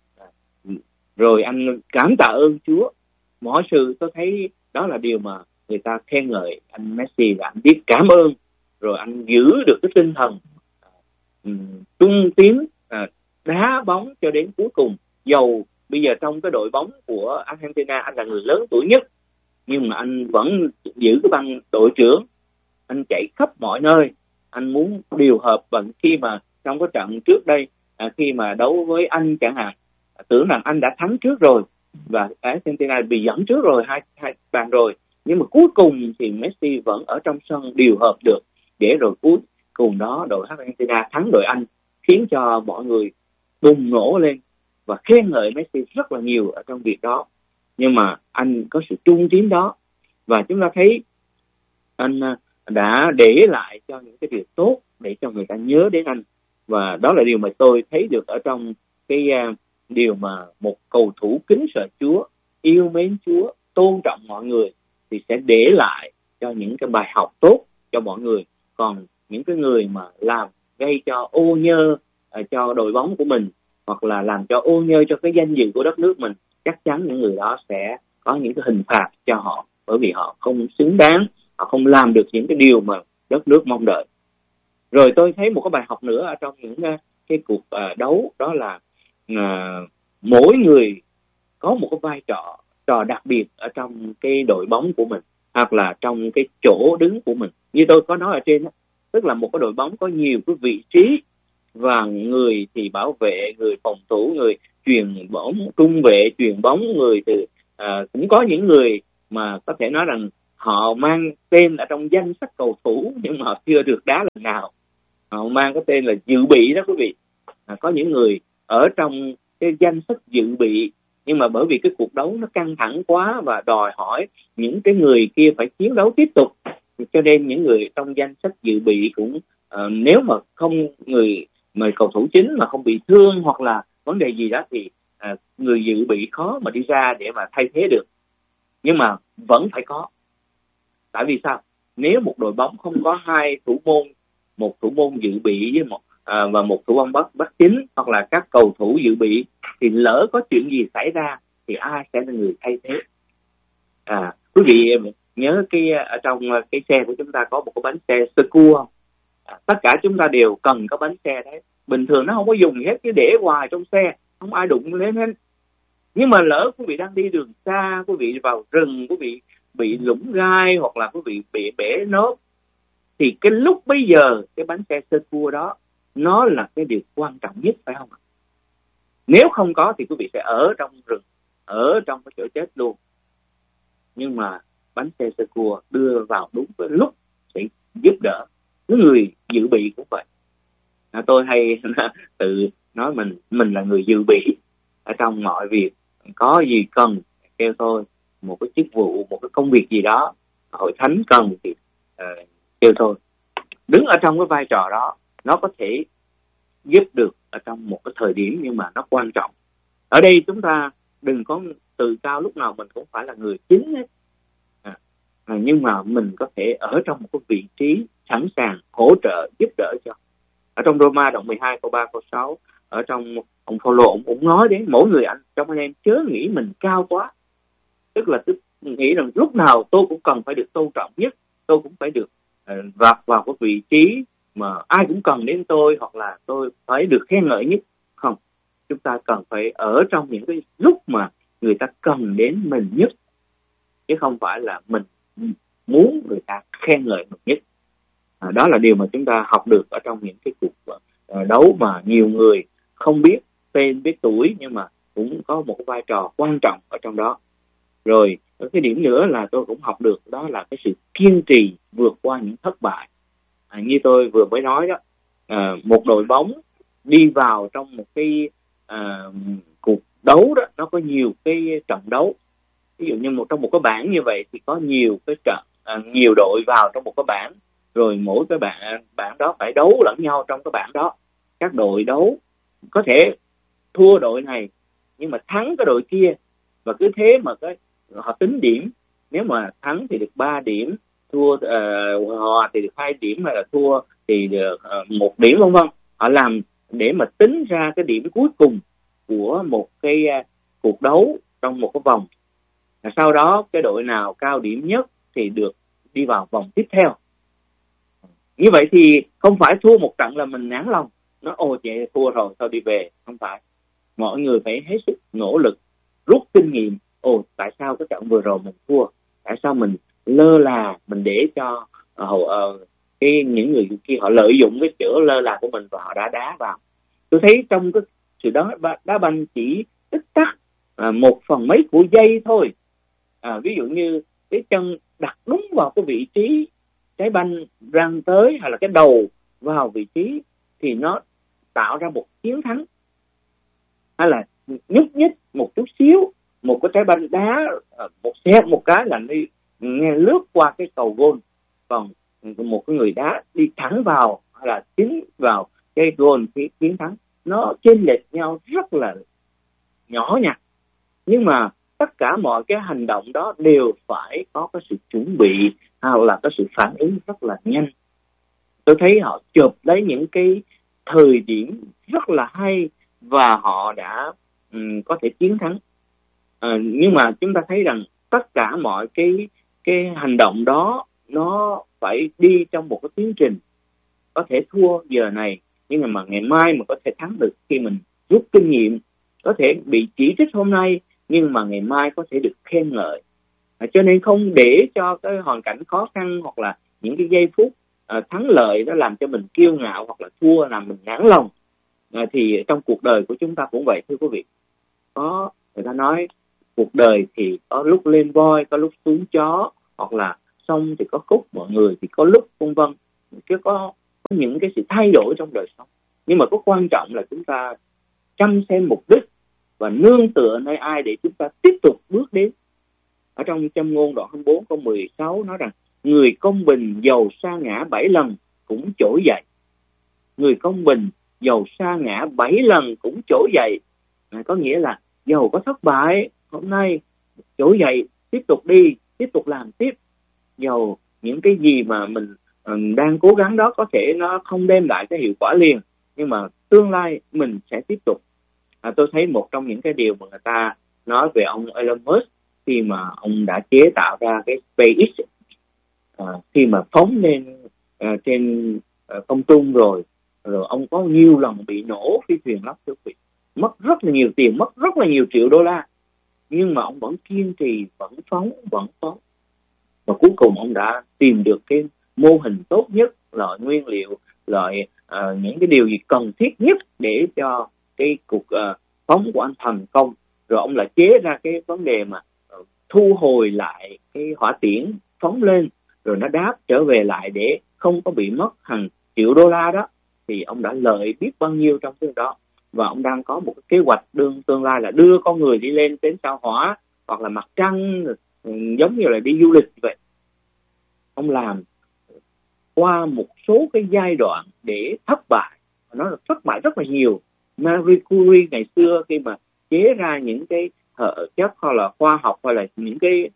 Rồi anh cảm tạ ơn Chúa. Mọi sự tôi thấy đó là điều mà người ta khen ngợi anh Messi, là anh biết cảm ơn, rồi anh giữ được cái tinh thần trung tiến đá bóng cho đến cuối cùng. Dầu bây giờ trong cái đội bóng của Argentina anh là người lớn tuổi nhất, nhưng mà anh vẫn giữ cái băng đội trưởng. Anh chạy khắp mọi nơi, anh muốn điều hợp. Và khi mà trong cái trận trước đây, à, khi mà đấu với Anh chẳng hạn, tưởng rằng anh đã thắng trước rồi và Argentina bị dẫn trước rồi, hai, hai bàn rồi, nhưng mà cuối cùng thì Messi vẫn ở trong sân điều hợp được, để rồi cuối cùng đó đội Argentina thắng đội Anh, khiến cho mọi người bùng nổ lên và khen ngợi Messi rất là nhiều ở trong việc đó. Nhưng mà anh có sự trung tín đó, và chúng ta thấy anh đã để lại cho những cái điều tốt để cho người ta nhớ đến anh. Và đó là điều mà tôi thấy được ở trong cái uh, điều mà một cầu thủ kính sợ Chúa, yêu mến Chúa, tôn trọng mọi người thì sẽ để lại cho những cái bài học tốt cho mọi người. Còn những cái người mà làm gây cho ô nhơ uh, cho đội bóng của mình, hoặc là làm cho ô nhơ cho cái danh dự của đất nước mình, chắc chắn những người đó sẽ có những cái hình phạt cho họ, bởi vì họ không xứng đáng, họ không làm được những cái điều mà đất nước mong đợi. Rồi tôi thấy một cái bài học nữa ở trong những uh, cái cuộc uh, đấu, đó là uh, mỗi người có một cái vai trò trò đặc biệt ở trong cái đội bóng của mình, hoặc là trong cái chỗ đứng của mình. Như tôi có nói ở trên đó, tức là một cái đội bóng có nhiều cái vị trí, và người thì bảo vệ, người phòng thủ, người chuyền bóng, trung vệ chuyền bóng, người từ uh, cũng có những người mà có thể nói rằng họ mang tên ở trong danh sách cầu thủ nhưng mà họ chưa được đá lần nào. Họ mang cái tên là dự bị đó quý vị. À, có những người ở trong cái danh sách dự bị, nhưng mà bởi vì cái cuộc đấu nó căng thẳng quá và đòi hỏi những cái người kia phải chiến đấu tiếp tục, cho nên những người trong danh sách dự bị cũng uh, nếu mà không người mà cầu thủ chính mà không bị thương hoặc là vấn đề gì đó thì uh, người dự bị khó mà đi ra để mà thay thế được. Nhưng mà vẫn phải có. Tại vì sao? Nếu một đội bóng không có hai thủ môn, một thủ môn dự bị với một à, và một thủ môn bắt bắt chính hoặc là các cầu thủ dự bị, thì lỡ có chuyện gì xảy ra thì ai sẽ là người thay thế? À, quý vị nhớ cái ở trong cái xe của chúng ta có một cái bánh xe sơ cua không? À, tất cả chúng ta đều cần có bánh xe đấy. Bình thường nó không có dùng gì hết, cứ để hoài trong xe, không ai đụng lên hết. Nhưng mà lỡ quý vị đang đi đường xa, quý vị vào rừng, quý vị bị lũng gai hoặc là quý vị bị bể nốt, thì cái lúc bây giờ cái bánh xe sơ cua đó nó là cái điều quan trọng nhất, phải không ạ? Nếu không có thì quý vị sẽ ở trong rừng, ở trong cái chỗ chết luôn. Nhưng mà bánh xe sơ cua đưa vào đúng cái lúc sẽ giúp đỡ. Cái người dự bị cũng vậy. À, tôi hay tự nói mình mình là người dự bị ở trong mọi việc. Có gì cần kêu tôi, một cái chức vụ, một cái công việc gì đó hội thánh cần thì uh, kêu tôi. Đứng ở trong cái vai trò đó, nó có thể giúp được ở trong một cái thời điểm, nhưng mà nó quan trọng. Ở đây chúng ta đừng có tự cao lúc nào mình cũng phải là người chính ấy. À, à, nhưng mà mình có thể ở trong một cái vị trí sẵn sàng hỗ trợ giúp đỡ cho. Ở trong Roma đoạn mười hai câu ba câu sáu, ở trong ông Phaolô ông cũng nói đến mỗi người anh trong anh em chớ nghĩ mình cao quá, tức là tức nghĩ rằng lúc nào tôi cũng cần phải được tôn trọng nhất, tôi cũng phải được uh, vạt vào cái vị trí mà ai cũng cần đến tôi, hoặc là tôi phải được khen ngợi nhất. Không, chúng ta cần phải ở trong những cái lúc mà người ta cần đến mình nhất, chứ không phải là mình muốn người ta khen ngợi mình nhất. À, đó là điều mà chúng ta học được ở trong những cái cuộc uh, đấu mà nhiều người không biết tên biết tuổi, nhưng mà cũng có một vai trò quan trọng ở trong đó. Rồi cái điểm nữa là tôi cũng học được, đó là cái sự kiên trì vượt qua những thất bại. À, như tôi vừa mới nói đó, à, một đội bóng đi vào trong một cái à, cuộc đấu đó, nó có nhiều cái trận đấu. Ví dụ như một trong một cái bảng như vậy thì có nhiều cái trận, à, nhiều đội vào trong một cái bảng, rồi mỗi cái bảng bảng đó phải đấu lẫn nhau trong cái bảng đó. Các đội đấu có thể thua đội này nhưng mà thắng cái đội kia, và cứ thế mà cái họ tính điểm. Nếu mà thắng thì được ba điểm, thua uh, hòa thì được hai điểm, hay là thua thì được uh, một điểm, vân vân. Họ làm để mà tính ra cái điểm cuối cùng của một cái uh, cuộc đấu trong một cái vòng. Và sau đó cái đội nào cao điểm nhất thì được đi vào vòng tiếp theo. Như vậy thì không phải thua một trận là mình nản lòng, nó ồ vậy thua rồi sao đi về. Không phải, mọi người phải hết sức nỗ lực rút kinh nghiệm. Ồ, tại sao cái trận vừa rồi mình thua? Tại sao mình lơ là, mình để cho uh, uh, cái những người kia họ lợi dụng cái chỗ lơ là của mình và họ đã đá vào. Tôi thấy trong cái sự đó đá banh chỉ tích tắc uh, một phần mấy của giây thôi. À, ví dụ như cái chân đặt đúng vào cái vị trí trái banh răng tới, hay là cái đầu vào vị trí, thì nó tạo ra một chiến thắng. Hay là nhúc nhích một chút xíu, một cái trái banh đá một xét một cái là đi nghe lướt qua cái cầu gôn, còn một cái người đá đi thẳng vào hay là chính vào cái gôn cái chiến thắng, nó chênh lệch nhau rất là nhỏ nhặt. Nhưng mà tất cả mọi cái hành động đó đều phải có cái sự chuẩn bị hay là cái sự phản ứng rất là nhanh. Tôi thấy họ chụp lấy những cái thời điểm rất là hay và họ đã um, có thể chiến thắng. À, nhưng mà chúng ta thấy rằng tất cả mọi cái cái hành động đó nó phải đi trong một cái tiến trình. Có thể thua giờ này nhưng mà ngày mai mà có thể thắng được khi mình rút kinh nghiệm. Có thể bị chỉ trích hôm nay nhưng mà ngày mai có thể được khen ngợi. À, cho nên không để cho cái hoàn cảnh khó khăn hoặc là những cái giây phút à, thắng lợi đó làm cho mình kiêu ngạo hoặc là thua làm mình nản lòng. À, thì trong cuộc đời của chúng ta cũng vậy thưa quý vị. Có người ta nói cuộc đời thì có lúc lên voi, có lúc xuống chó, hoặc là sông thì có khúc, mọi người thì có lúc, vân vân. Chứ có, có những cái sự thay đổi trong đời sống. Nhưng mà có quan trọng là chúng ta chăm xem mục đích và nương tựa nơi ai để chúng ta tiếp tục bước đến. Ở trong Châm ngôn đoạn hai mươi bốn câu mười sáu nói rằng người công bình dầu sa ngã bảy lần cũng trỗi dậy. Người công bình dầu sa ngã bảy lần cũng trỗi dậy. À, có nghĩa là dầu có thất bại, hôm nay trỗi dậy, tiếp tục đi, tiếp tục làm tiếp. Dầu những cái gì mà mình um, đang cố gắng đó có thể nó không đem lại cái hiệu quả liền, nhưng mà tương lai mình sẽ tiếp tục. À, tôi thấy một trong những cái điều mà người ta nói về ông Elon Musk khi mà ông đã chế tạo ra cái SpaceX, à, khi mà phóng lên à, trên à, không trung rồi, rồi ông có nhiều lần bị nổ phi thuyền lắp thưa quý vị, mất rất là nhiều tiền, mất rất là nhiều triệu đô la, nhưng mà ông vẫn kiên trì, vẫn phóng, vẫn phóng. Và cuối cùng ông đã tìm được cái mô hình tốt nhất, loại nguyên liệu, loại uh, những cái điều gì cần thiết nhất để cho cái cuộc uh, phóng của anh thành công. Rồi ông lại chế ra cái vấn đề mà uh, thu hồi lại cái hỏa tiễn phóng lên, rồi nó đáp trở về lại để không có bị mất hàng triệu đô la đó. Thì ông đã lợi biết bao nhiêu trong cái đó. Và ông đang có một cái kế hoạch đương tương lai là đưa con người đi lên đến sao Hỏa hoặc là mặt trăng, giống như là đi du lịch vậy. Ông làm qua một số cái giai đoạn để thất bại, nó là thất bại rất là nhiều. Marie Curie ngày xưa khi mà chế ra những cái hợp chất hoặc là khoa học hoặc là những cái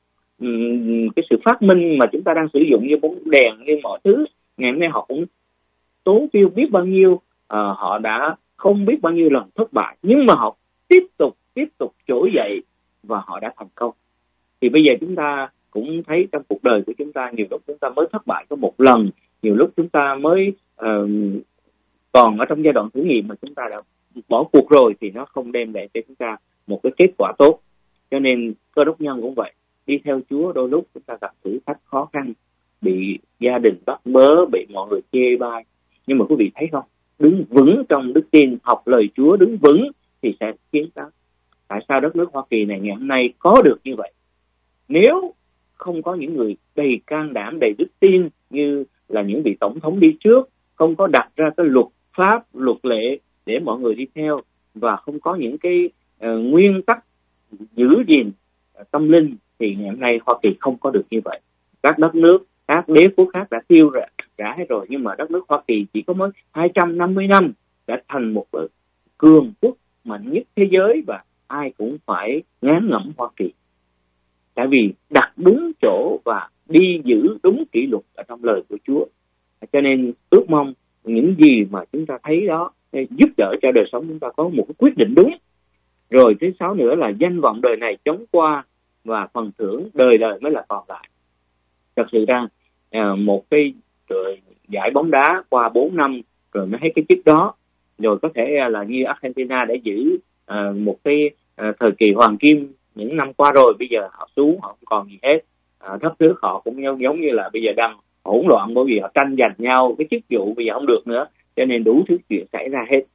cái sự phát minh mà chúng ta đang sử dụng như bóng đèn, như mọi thứ, ngày hôm nay họ cũng tốn tiêu biết bao nhiêu, uh, họ đã không biết bao nhiêu lần thất bại, nhưng mà họ tiếp tục tiếp tục trỗi dậy và họ đã thành công. Thì bây giờ chúng ta cũng thấy trong cuộc đời của chúng ta, nhiều lúc chúng ta mới thất bại có một lần, nhiều lúc chúng ta mới uh, còn ở trong giai đoạn thử nghiệm mà chúng ta đã bỏ cuộc rồi, thì nó không đem lại cho chúng ta một cái kết quả tốt. Cho nên Cơ Đốc nhân cũng vậy, đi theo Chúa đôi lúc chúng ta gặp thử thách khó khăn, bị gia đình bắt bớ, bị mọi người chê bai, nhưng mà quý vị thấy không, đứng vững trong đức tin, học lời Chúa đứng vững thì sẽ chiến thắng. Tại sao đất nước Hoa Kỳ này ngày hôm nay có được như vậy? Nếu không có những người đầy can đảm, đầy đức tin như là những vị tổng thống đi trước, không có đặt ra cái luật pháp, luật lệ để mọi người đi theo, và không có những cái uh, nguyên tắc giữ gìn uh, tâm linh, thì ngày hôm nay Hoa Kỳ không có được như vậy. Các đất nước, các đế quốc khác đã tiêu ra cả hết rồi, nhưng mà đất nước Hoa Kỳ chỉ có mới hai trăm năm mươi năm đã thành một cường quốc mạnh nhất thế giới, và ai cũng phải ngán ngẩm Hoa Kỳ. Tại vì đặt đúng chỗ và đi giữ đúng kỷ luật ở trong lời của Chúa. Cho nên ước mong những gì mà chúng ta thấy đó giúp đỡ cho đời sống chúng ta có một cái quyết định đúng. Rồi thứ sáu nữa là danh vọng đời này chóng qua và phần thưởng đời đời mới là còn lại. Thật sự ra một cái giải bóng đá qua bốn năm rồi mới thấy cái chức đó, rồi có thể là như Argentina đã giữ một cái thời kỳ hoàng kim những năm qua rồi, bây giờ họ xuống, họ không còn gì hết. À, đất nước họ cũng giống, giống như là bây giờ đang hỗn loạn, bởi vì họ tranh giành nhau cái chức vụ bây giờ không được nữa, cho nên đủ thứ chuyện xảy ra hết.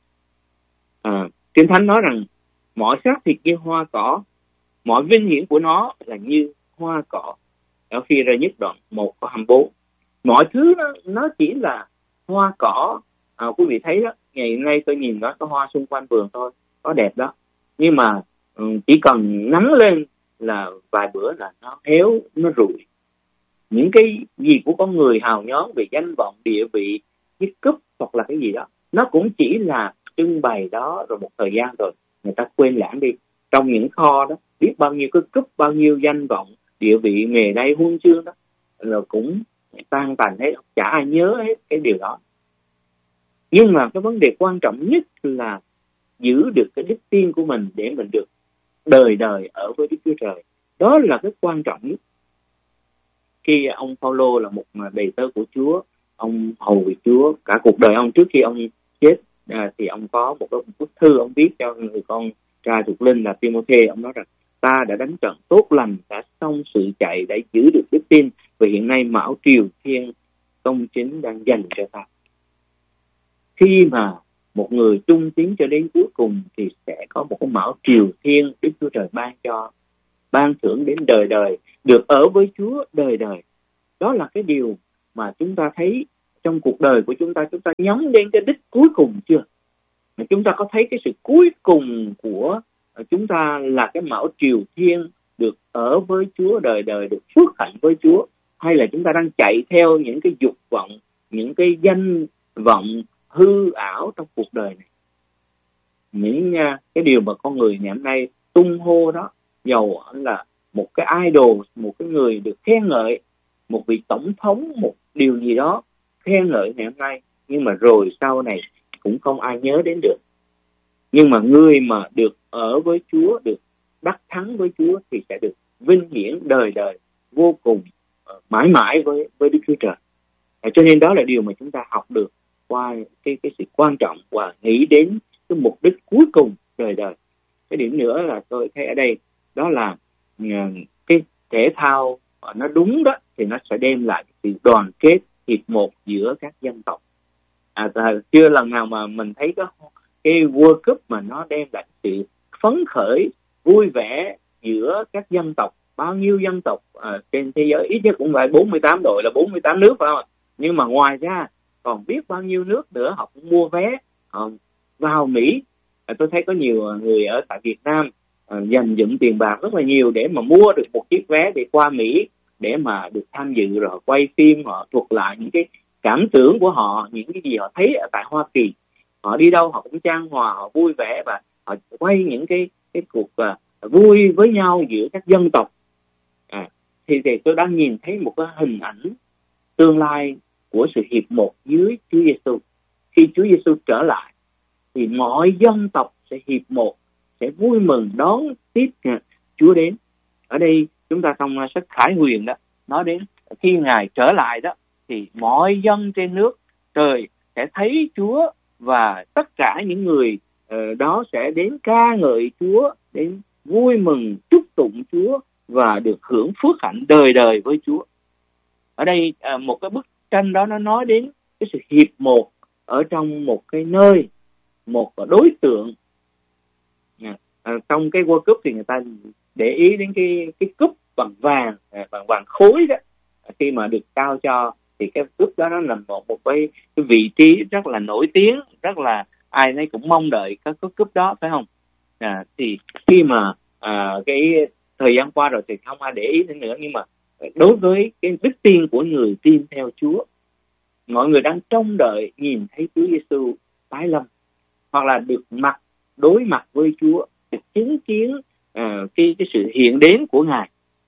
À, Kinh Thánh nói rằng mọi xác thịt như hoa cỏ, mọi vinh hiển của nó là như hoa cỏ. Ở Phi Rơ nhất đoạn một câu hai mươi bốn. Mọi thứ nó, nó chỉ là hoa cỏ. À, quý vị thấy đó, ngày nay tôi nhìn nó có hoa xung quanh vườn thôi, có đẹp đó, nhưng mà chỉ cần nắng lên là vài bữa là nó héo, nó rụi. Những cái gì của con người hào nhoáng về danh vọng, địa vị, chiếc cúp hoặc là cái gì đó, nó cũng chỉ là trưng bày đó, rồi một thời gian rồi người ta quên lãng đi. Trong những kho đó biết bao nhiêu cái cúp, bao nhiêu danh vọng, địa vị, nghề đây, huân chương đó, rồi cũng tan tành hết, chả ai nhớ hết cái điều đó. Nhưng mà cái vấn đề quan trọng nhất là giữ được cái đức tin của mình để mình được đời đời ở với Đức Chúa Trời. Đó là cái quan trọng nhất. Khi ông Phaolô là một đầy tớ của Chúa, ông hầu việc Chúa cả cuộc đời ông, trước khi ông chết à, thì ông có một cái bức thư ông viết cho người con trai thuộc linh là Timôthê. Ông nói rằng ta đã đánh trận tốt lành, đã xong sự chạy, đã giữ được đức tin, và hiện nay mão triều thiên công chính đang dành cho ta. Khi mà một người trung tín cho đến cuối cùng thì sẽ có một cái mão triều thiên Đức Chúa Trời ban cho, ban thưởng đến đời đời, được ở với Chúa đời đời. Đó là cái điều mà chúng ta thấy trong cuộc đời của chúng ta. Chúng ta nhắm đến cái đích cuối cùng chưa? Chúng ta có thấy cái sự cuối cùng của chúng ta là cái mão triều thiên, được ở với Chúa đời đời, được phước hạnh với Chúa, hay là chúng ta đang chạy theo những cái dục vọng, những cái danh vọng hư ảo trong cuộc đời này? Những uh, cái điều mà con người ngày hôm nay tung hô đó, dầu là một cái idol, một cái người được khen ngợi, một vị tổng thống, một điều gì đó khen ngợi ngày hôm nay, nhưng mà rồi sau này cũng không ai nhớ đến được. Nhưng mà người mà được ở với Chúa, được đắc thắng với Chúa thì sẽ được vinh hiển đời đời vô cùng, mãi mãi với với Đức Chúa Trời. Cho nên đó là điều mà chúng ta học được qua cái cái sự quan trọng và nghĩ đến cái mục đích cuối cùng đời đời. Cái điểm nữa là tôi thấy ở đây đó là cái thể thao nó đúng đó thì nó sẽ đem lại sự đoàn kết hiệp một giữa các dân tộc. À, chưa lần nào mà mình thấy cái cái World Cup mà nó đem lại sự phấn khởi, vui vẻ giữa các dân tộc. Bao nhiêu dân tộc à, trên thế giới, ít nhất cũng phải bốn mươi tám đội, là bốn mươi tám nước phải không? Nhưng mà ngoài ra còn biết bao nhiêu nước nữa họ cũng mua vé họ vào Mỹ. À, tôi thấy có nhiều người ở tại Việt Nam à, dành dụm tiền bạc rất là nhiều để mà mua được một chiếc vé để qua Mỹ, để mà được tham dự, rồi quay phim, họ thuật lại những cái cảm tưởng của họ, những cái gì họ thấy ở tại Hoa Kỳ. Họ đi đâu họ cũng chan hòa, họ vui vẻ và họ quay những cái cái cuộc uh, vui với nhau giữa các dân tộc. À, thì, thì tôi đang nhìn thấy một cái hình ảnh tương lai của sự hiệp một dưới Chúa Giêsu. Khi Chúa Giêsu trở lại thì mọi dân tộc sẽ hiệp một, sẽ vui mừng đón tiếp Chúa đến. Ở đây chúng ta trong sách Khải Huyền đó nói đến khi Ngài trở lại đó thì mọi dân trên nước trời sẽ thấy Chúa, và tất cả những người uh, đó sẽ đến ca ngợi Chúa, đến vui mừng chúc tụng Chúa và được hưởng phước hạnh đời đời với Chúa. Ở đây uh, một cái bức tranh đó nó nói đến cái sự hiệp một ở trong một cái nơi, một đối tượng. Uh, trong cái World Cup thì người ta để ý đến cái cái cúp bằng vàng, uh, bằng vàng khối đó, uh, khi mà được trao cho thì cái cúp đó nó là một một cái, cái vị trí rất là nổi tiếng, rất là ai nấy cũng mong đợi cái, cái cúp đó, phải không? À, thì khi mà à, cái thời gian qua rồi thì không ai để ý đến nữa, nhưng mà đối với cái đức tin của người tin theo Chúa, mọi người đang trông đợi nhìn thấy Chúa Giêsu tái lâm, hoặc là được mặt đối mặt với Chúa, được chứng kiến à, cái cái sự hiện đến của Ngài,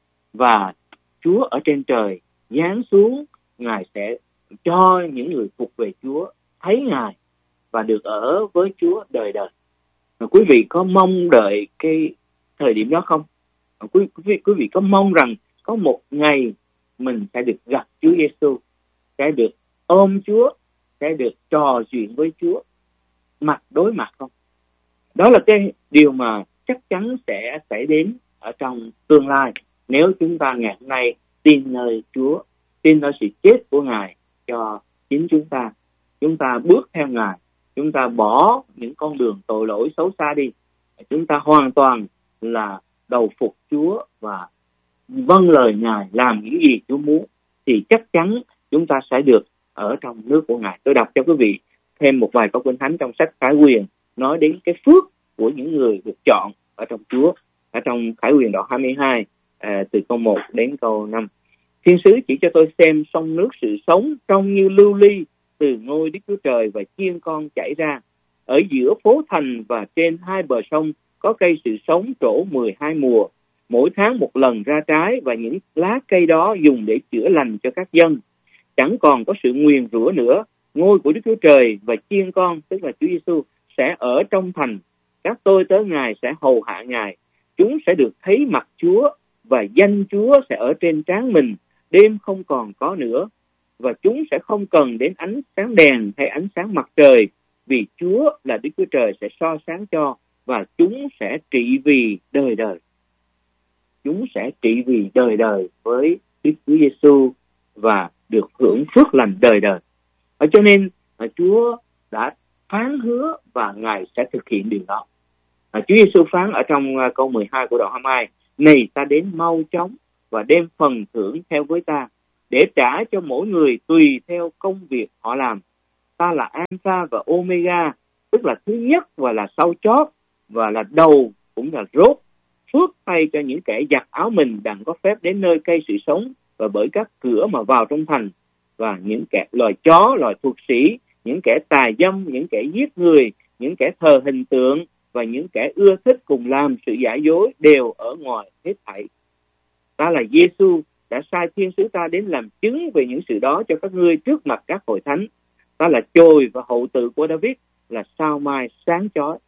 và Chúa ở trên trời giáng xuống. Ngài sẽ cho những người thuộc về Chúa thấy Ngài và được ở với Chúa đời đời. Mà quý vị có mong đợi cái thời điểm đó không? Quý, quý, vị, quý vị có mong rằng có một ngày mình sẽ được gặp Chúa Giêsu, sẽ được ôm Chúa, sẽ được trò chuyện với Chúa mặt đối mặt không? Đó là cái điều mà chắc chắn sẽ xảy đến ở trong tương lai nếu chúng ta ngày hôm nay tin nơi Chúa, tin nơi sự chết của Ngài cho chính chúng ta. Chúng ta bước theo Ngài, chúng ta bỏ những con đường tội lỗi xấu xa đi. Chúng ta hoàn toàn là đầu phục Chúa và vâng lời Ngài, làm những gì Chúa muốn, thì chắc chắn chúng ta sẽ được ở trong nước của Ngài. Tôi đọc cho quý vị thêm một vài câu kinh thánh trong sách Khải Huyền nói đến cái phước của những người được chọn ở trong Chúa. Ở trong Khải Huyền đoạn hai mươi hai, à, từ câu một đến câu năm. Thiên sứ chỉ cho tôi xem sông nước sự sống trông như lưu ly từ ngôi Đức Chúa Trời và chiên con chảy ra. Ở giữa phố thành và trên hai bờ sông có cây sự sống trổ mười hai mùa, mỗi tháng một lần ra trái, và những lá cây đó dùng để chữa lành cho các dân. Chẳng còn có sự nguyền rủa nữa. Ngôi của Đức Chúa Trời và chiên con, tức là Chúa Giêsu, sẽ ở trong thành. Các tôi tớ Ngài sẽ hầu hạ Ngài. Chúng sẽ được thấy mặt Chúa và danh Chúa sẽ ở trên trán mình. Đêm không còn có nữa, và chúng sẽ không cần đến ánh sáng đèn hay ánh sáng mặt trời, vì Chúa là Đức Chúa Trời sẽ soi sáng cho, và chúng sẽ trị vì đời đời. Chúng sẽ trị vì đời đời với Đức Chúa Giêsu và được hưởng phước lành đời đời. Và cho nên Chúa đã phán hứa và Ngài sẽ thực hiện điều đó. Chúa Giêsu phán ở trong câu mười hai của đoạn hai mươi hai: Này ta đến mau chóng và đem phần thưởng theo với ta, để trả cho mỗi người tùy theo công việc họ làm. Ta là Alpha và Omega, tức là thứ nhất và là sau chót, và là đầu cũng là rốt. Phước thay cho những kẻ giặt áo mình đặng có phép đến nơi cây sự sống, và bởi các cửa mà vào trong thành. Và những kẻ loài chó, loài thuộc sĩ, những kẻ tà dâm, những kẻ giết người, những kẻ thờ hình tượng và những kẻ ưa thích cùng làm sự giả dối đều ở ngoài hết thảy. Ta là Giê-xu đã sai thiên sứ ta đến làm chứng về những sự đó cho các ngươi trước mặt các hội thánh. Ta là chồi và hậu tự của David, là sao mai sáng chói.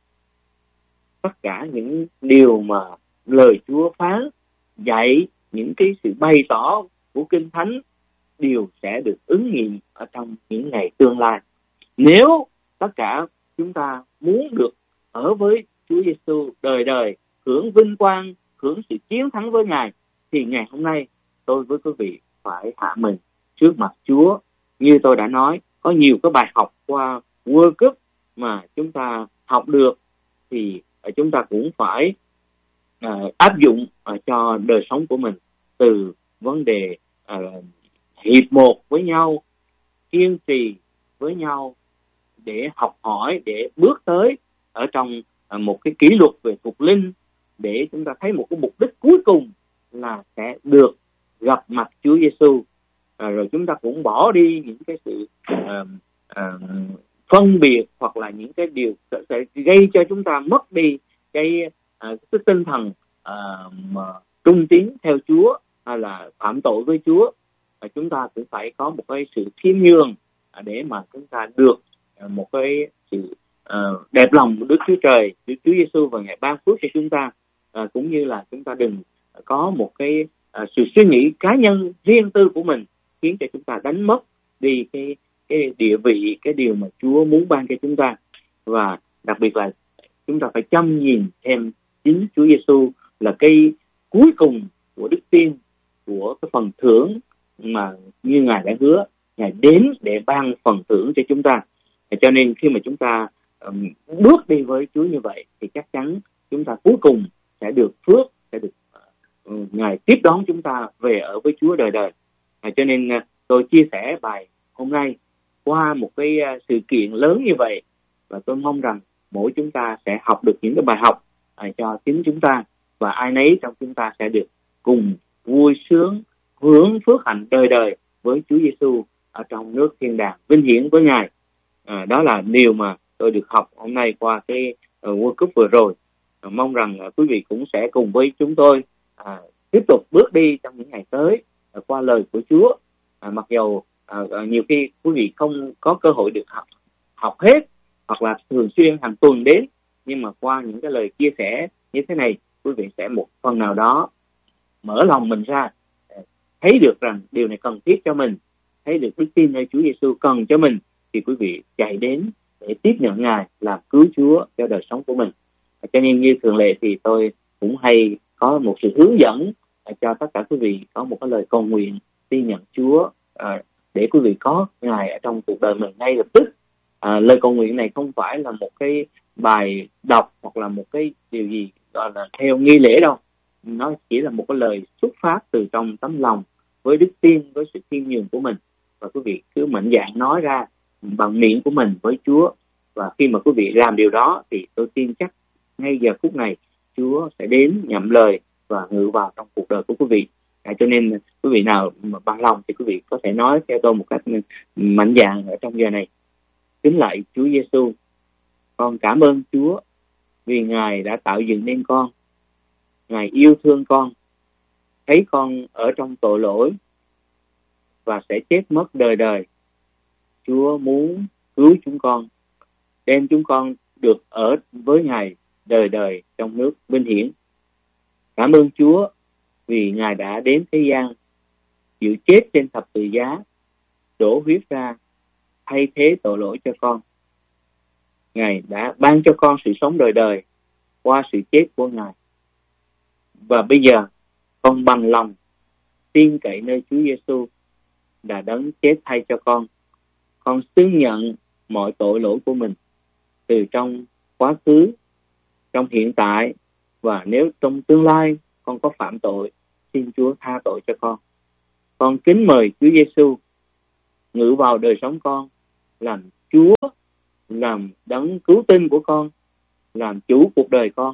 Tất cả những điều mà lời Chúa phán dạy, những cái sự bày tỏ của Kinh Thánh đều sẽ được ứng nghiệm ở trong những ngày tương lai. Nếu tất cả chúng ta muốn được ở với Chúa Giêsu đời đời, hưởng vinh quang, hưởng sự chiến thắng với Ngài, thì ngày hôm nay tôi với quý vị phải hạ mình trước mặt Chúa. Như tôi đã nói, có nhiều cái bài học qua World Cup mà chúng ta học được, thì chúng ta cũng phải uh, áp dụng uh, cho đời sống của mình, từ vấn đề uh, hiệp một với nhau, kiên trì với nhau để học hỏi, để bước tới ở trong uh, một cái kỷ luật về thuộc linh, để chúng ta thấy một cái mục đích cuối cùng là sẽ được gặp mặt Chúa Giêsu. À, rồi chúng ta cũng bỏ đi những cái sự uh, uh, phân biệt, hoặc là những cái điều sẽ gây cho chúng ta mất đi cái, uh, cái tinh thần uh, mà trung tín theo Chúa, hay là phạm tội với Chúa. Uh, chúng ta cũng phải có một cái sự khiêm nhường uh, để mà chúng ta được uh, một cái sự uh, đẹp lòng của Đức Chúa Trời, Đức Chúa Giêsu, và Ngài ban phước cho chúng ta. Uh, cũng như là chúng ta đừng có một cái uh, sự suy nghĩ cá nhân riêng tư của mình, khiến cho chúng ta đánh mất đi cái cái địa vị, cái điều mà Chúa muốn ban cho chúng ta. Và đặc biệt là chúng ta phải chăm nhìn thêm chính Chúa Giêsu là cái cuối cùng của đức tin, của cái phần thưởng mà như Ngài đã hứa, Ngài đến để ban phần thưởng cho chúng ta. Cho nên khi mà chúng ta um, bước đi với Chúa như vậy, thì chắc chắn chúng ta cuối cùng sẽ được phước, sẽ được uh, Ngài tiếp đón chúng ta về ở với Chúa đời đời. À, cho nên uh, tôi chia sẻ bài hôm nay qua một cái uh, sự kiện lớn như vậy, và tôi mong rằng mỗi chúng ta sẽ học được những cái bài học uh, cho chính chúng ta, và ai nấy trong chúng ta sẽ được cùng vui sướng hưởng phước hạnh đời đời với Chúa Giêsu ở trong nước thiên đàng vinh hiển với Ngài. À, đó là điều mà tôi được học hôm nay qua cái uh, World Cup vừa rồi. À, mong rằng uh, quý vị cũng sẽ cùng với chúng tôi uh, tiếp tục bước đi trong những ngày tới uh, qua lời của Chúa. À, mặc dù uh, uh, nhiều khi quý vị không có cơ hội được học học hết, hoặc là thường xuyên hàng tuần đến, nhưng mà qua những cái lời chia sẻ như thế này, quý vị sẽ một phần nào đó mở lòng mình ra, thấy được rằng điều này cần thiết cho mình, thấy được đức tin nơi Chúa Giêsu cần cho mình, thì quý vị chạy đến để tiếp nhận Ngài làm cứu Chúa cho đời sống của mình. Cho nên như thường lệ thì tôi cũng hay có một sự hướng dẫn cho tất cả quý vị có một cái lời cầu nguyện tin nhận Chúa, à, để quý vị có Ngài ở trong cuộc đời mình ngay lập tức. À, lời cầu nguyện này không phải là một cái bài đọc hoặc là một cái điều gì gọi là theo nghi lễ đâu. Nó chỉ là một cái lời xuất phát từ trong tấm lòng, với đức tin, với sự khiêm nhường của mình, và quý vị cứ mạnh dạn nói ra bằng miệng của mình với Chúa. Và khi mà quý vị làm điều đó thì tôi tin chắc ngay giờ phút này Chúa sẽ đến nhậm lời và ngự vào trong cuộc đời của quý vị. À, cho nên quý vị nào mà bằng lòng thì quý vị có thể nói theo tôi một cách mạnh dạn ở trong giờ này. Kính lạy Chúa Giêsu, con cảm ơn Chúa vì Ngài đã tạo dựng nên con. Ngài yêu thương con, thấy con ở trong tội lỗi và sẽ chết mất đời đời. Chúa muốn cứu chúng con, đem chúng con được ở với Ngài đời đời trong nước vinh hiển. Cảm ơn Chúa vì Ngài đã đến thế gian, chịu chết trên thập tự giá, đổ huyết ra thay thế tội lỗi cho con. Ngài đã ban cho con sự sống đời đời qua sự chết của Ngài. Và bây giờ con bằng lòng tin cậy nơi Chúa Giêsu đã đấng chết thay cho con. Con xưng nhận mọi tội lỗi của mình từ trong quá khứ, trong hiện tại, và nếu trong tương lai con có phạm tội, xin Chúa tha tội cho con. Con kính mời Chúa Giêsu ngự vào đời sống con, làm Chúa, làm đấng cứu tinh của con, làm chủ cuộc đời con.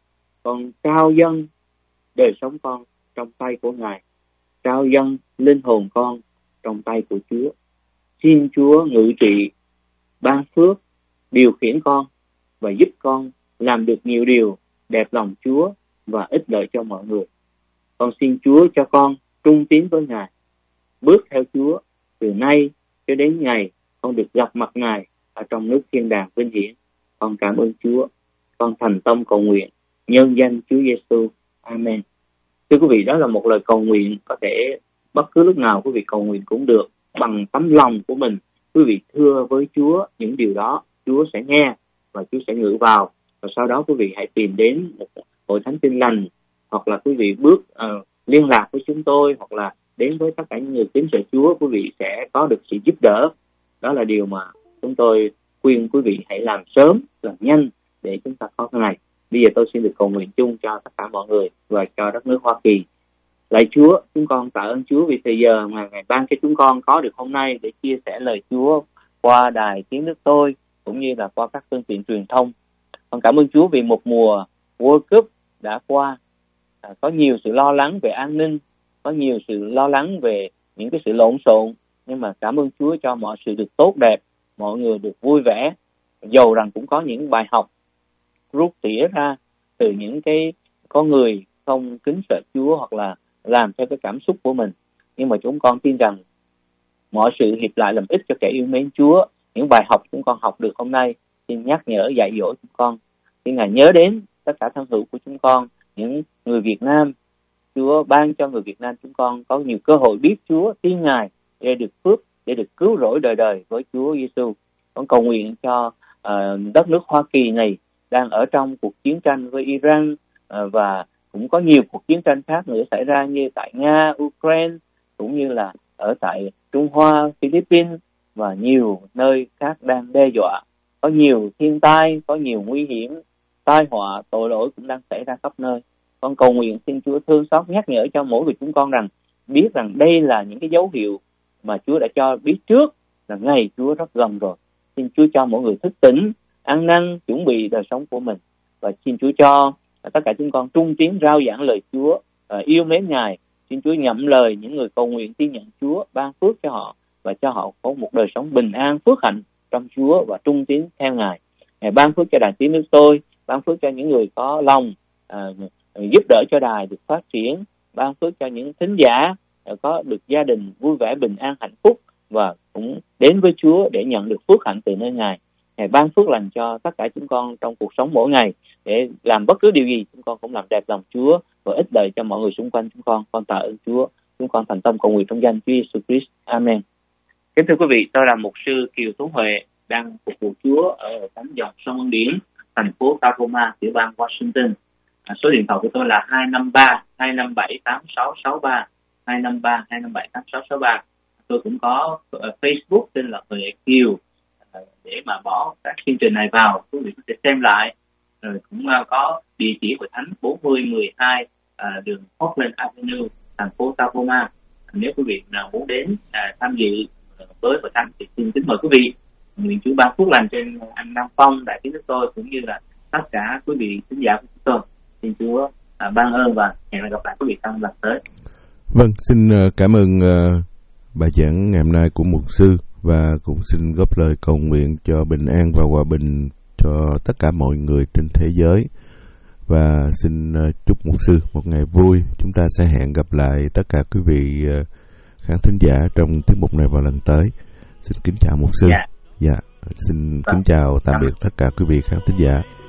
Con trao dâng đời sống con trong tay của Ngài, trao dâng linh hồn con trong tay của Chúa. Xin Chúa ngự trị, ban phước, điều khiển con và giúp con làm được nhiều điều đẹp lòng Chúa và ích lợi cho mọi người. Con xin Chúa cho con trung tín với Ngài, bước theo Chúa từ nay cho đến ngày con được gặp mặt Ngài ở trong nước thiên đàng vinh hiển. Con cảm ơn Chúa. Con thành tâm cầu nguyện nhân danh Chúa Giêsu. Amen. Thưa quý vị, đó là một lời cầu nguyện, có thể bất cứ lúc nào quý vị cầu nguyện cũng được, bằng tấm lòng của mình. Quý vị thưa với Chúa những điều đó, Chúa sẽ nghe và Chúa sẽ ngự vào. Và sau đó quý vị hãy tìm đến một hội thánh Tin Lành, hoặc là quý vị bước uh, liên lạc với chúng tôi, hoặc là đến với tất cả những người kính sợ Chúa, quý vị sẽ có được sự giúp đỡ. Đó là điều mà chúng tôi khuyên quý vị hãy làm sớm, làm nhanh để chúng ta có cái này. Bây giờ tôi xin được cầu nguyện chung cho tất cả mọi người và cho đất nước Hoa Kỳ. Lạy Chúa, chúng con tạ ơn Chúa vì thời giờ mà Ngài ban cho chúng con có được hôm nay để chia sẻ lời Chúa qua đài Tiếng Nước Tôi cũng như là qua các phương tiện truyền thông. Con cảm ơn Chúa vì một mùa World Cup đã qua. À, có nhiều sự lo lắng về an ninh, có nhiều sự lo lắng về những cái sự lộn xộn, nhưng mà cảm ơn Chúa cho mọi sự được tốt đẹp, mọi người được vui vẻ. Dầu rằng cũng có những bài học rút tỉa ra từ những cái con người không kính sợ Chúa hoặc là làm theo cái cảm xúc của mình, nhưng mà chúng con tin rằng mọi sự hiệp lại làm ích cho kẻ yêu mến Chúa. Những bài học chúng con học được hôm nay, xin nhắc nhở dạy dỗ chúng con. Xin Ngài nhớ đến tất cả thân hữu của chúng con, những người Việt Nam. Chúa ban cho người Việt Nam chúng con có nhiều cơ hội biết Chúa, tin Ngài để được phước, để được cứu rỗi đời đời với Chúa Giêsu. Con cầu nguyện cho uh, đất nước Hoa Kỳ này đang ở trong cuộc chiến tranh với Iran, uh, và cũng có nhiều cuộc chiến tranh khác nữa xảy ra như tại Nga, Ukraine, cũng như là ở tại Trung Hoa, Philippines và nhiều nơi khác đang đe dọa. Có nhiều thiên tai, có nhiều nguy hiểm, tai họa, tội lỗi cũng đang xảy ra khắp nơi. Con cầu nguyện xin Chúa thương xót nhắc nhở cho mỗi người chúng con rằng biết rằng đây là những cái dấu hiệu mà Chúa đã cho biết trước là ngày Chúa rất gần rồi. Xin Chúa cho mỗi người thức tỉnh, ăn năn, chuẩn bị đời sống của mình. Và xin Chúa cho tất cả chúng con trung tín rao giảng lời Chúa, yêu mến Ngài. Xin Chúa nhậm lời những người cầu nguyện tin nhận Chúa, ban phước cho họ và cho họ có một đời sống bình an, phước hạnh trong Chúa và trung tín theo Ngài. Ngài ban phước cho đài Tiếng Nước Tôi, ban phước cho những người có lòng à, giúp đỡ cho đài được phát triển, ban phước cho những thính giả có được gia đình vui vẻ, bình an, hạnh phúc và cũng đến với Chúa để nhận được phước hạnh từ nơi Ngài. Ngài ban phước lành cho tất cả chúng con trong cuộc sống mỗi ngày để làm bất cứ điều gì chúng con cũng làm đẹp lòng Chúa và ích lợi cho mọi người xung quanh chúng con. Con tạ ơn Chúa. Chúng con thành tâm cầu nguyện trong danh Chúa Jesus Christ. Amen. Kính thưa quý vị, tôi là mục sư Kiều Tuấn Huệ, đang phục vụ Chúa ở thánh dòng sông Ân Điển, thành phố Tacoma, tiểu bang Washington. À, số điện thoại của tôi là hai năm ba hai năm bảy tám sáu sáu ba, hai năm ba hai năm bảy tám sáu sáu ba. Tôi cũng có uh, Facebook tên là Huệ Kiều, uh, để mà bỏ các chương trình này vào, quý vị có thể xem lại. Rồi cũng uh, có địa chỉ của thánh bốn mươi mười hai uh, đường Portland Avenue, thành phố Tacoma. Nếu quý vị nào muốn đến uh, tham dự uh, với hội thánh thì xin kính mời quý vị. Nguyện Chúa ban phước lành trên anh Nam Phong, đại Tiếng Nước Tôi cũng như là tất cả quý vị khán giả của chúng tôi. Xin Chúa à, ban ơn và hẹn gặp lại quý vị trong lần tới. Vâng, xin uh, cảm ơn uh, bài giảng ngày hôm nay của mục sư và cũng xin góp lời cầu nguyện cho bình an và hòa bình cho tất cả mọi người trên thế giới. Và xin uh, chúc mục sư một ngày vui. Chúng ta sẽ hẹn gặp lại tất cả quý vị uh, khán thính giả trong tiết mục này vào lần tới. Xin kính chào mục sư. Dạ. Dạ, xin kính chào tạm biệt tất cả quý vị khán thính giả.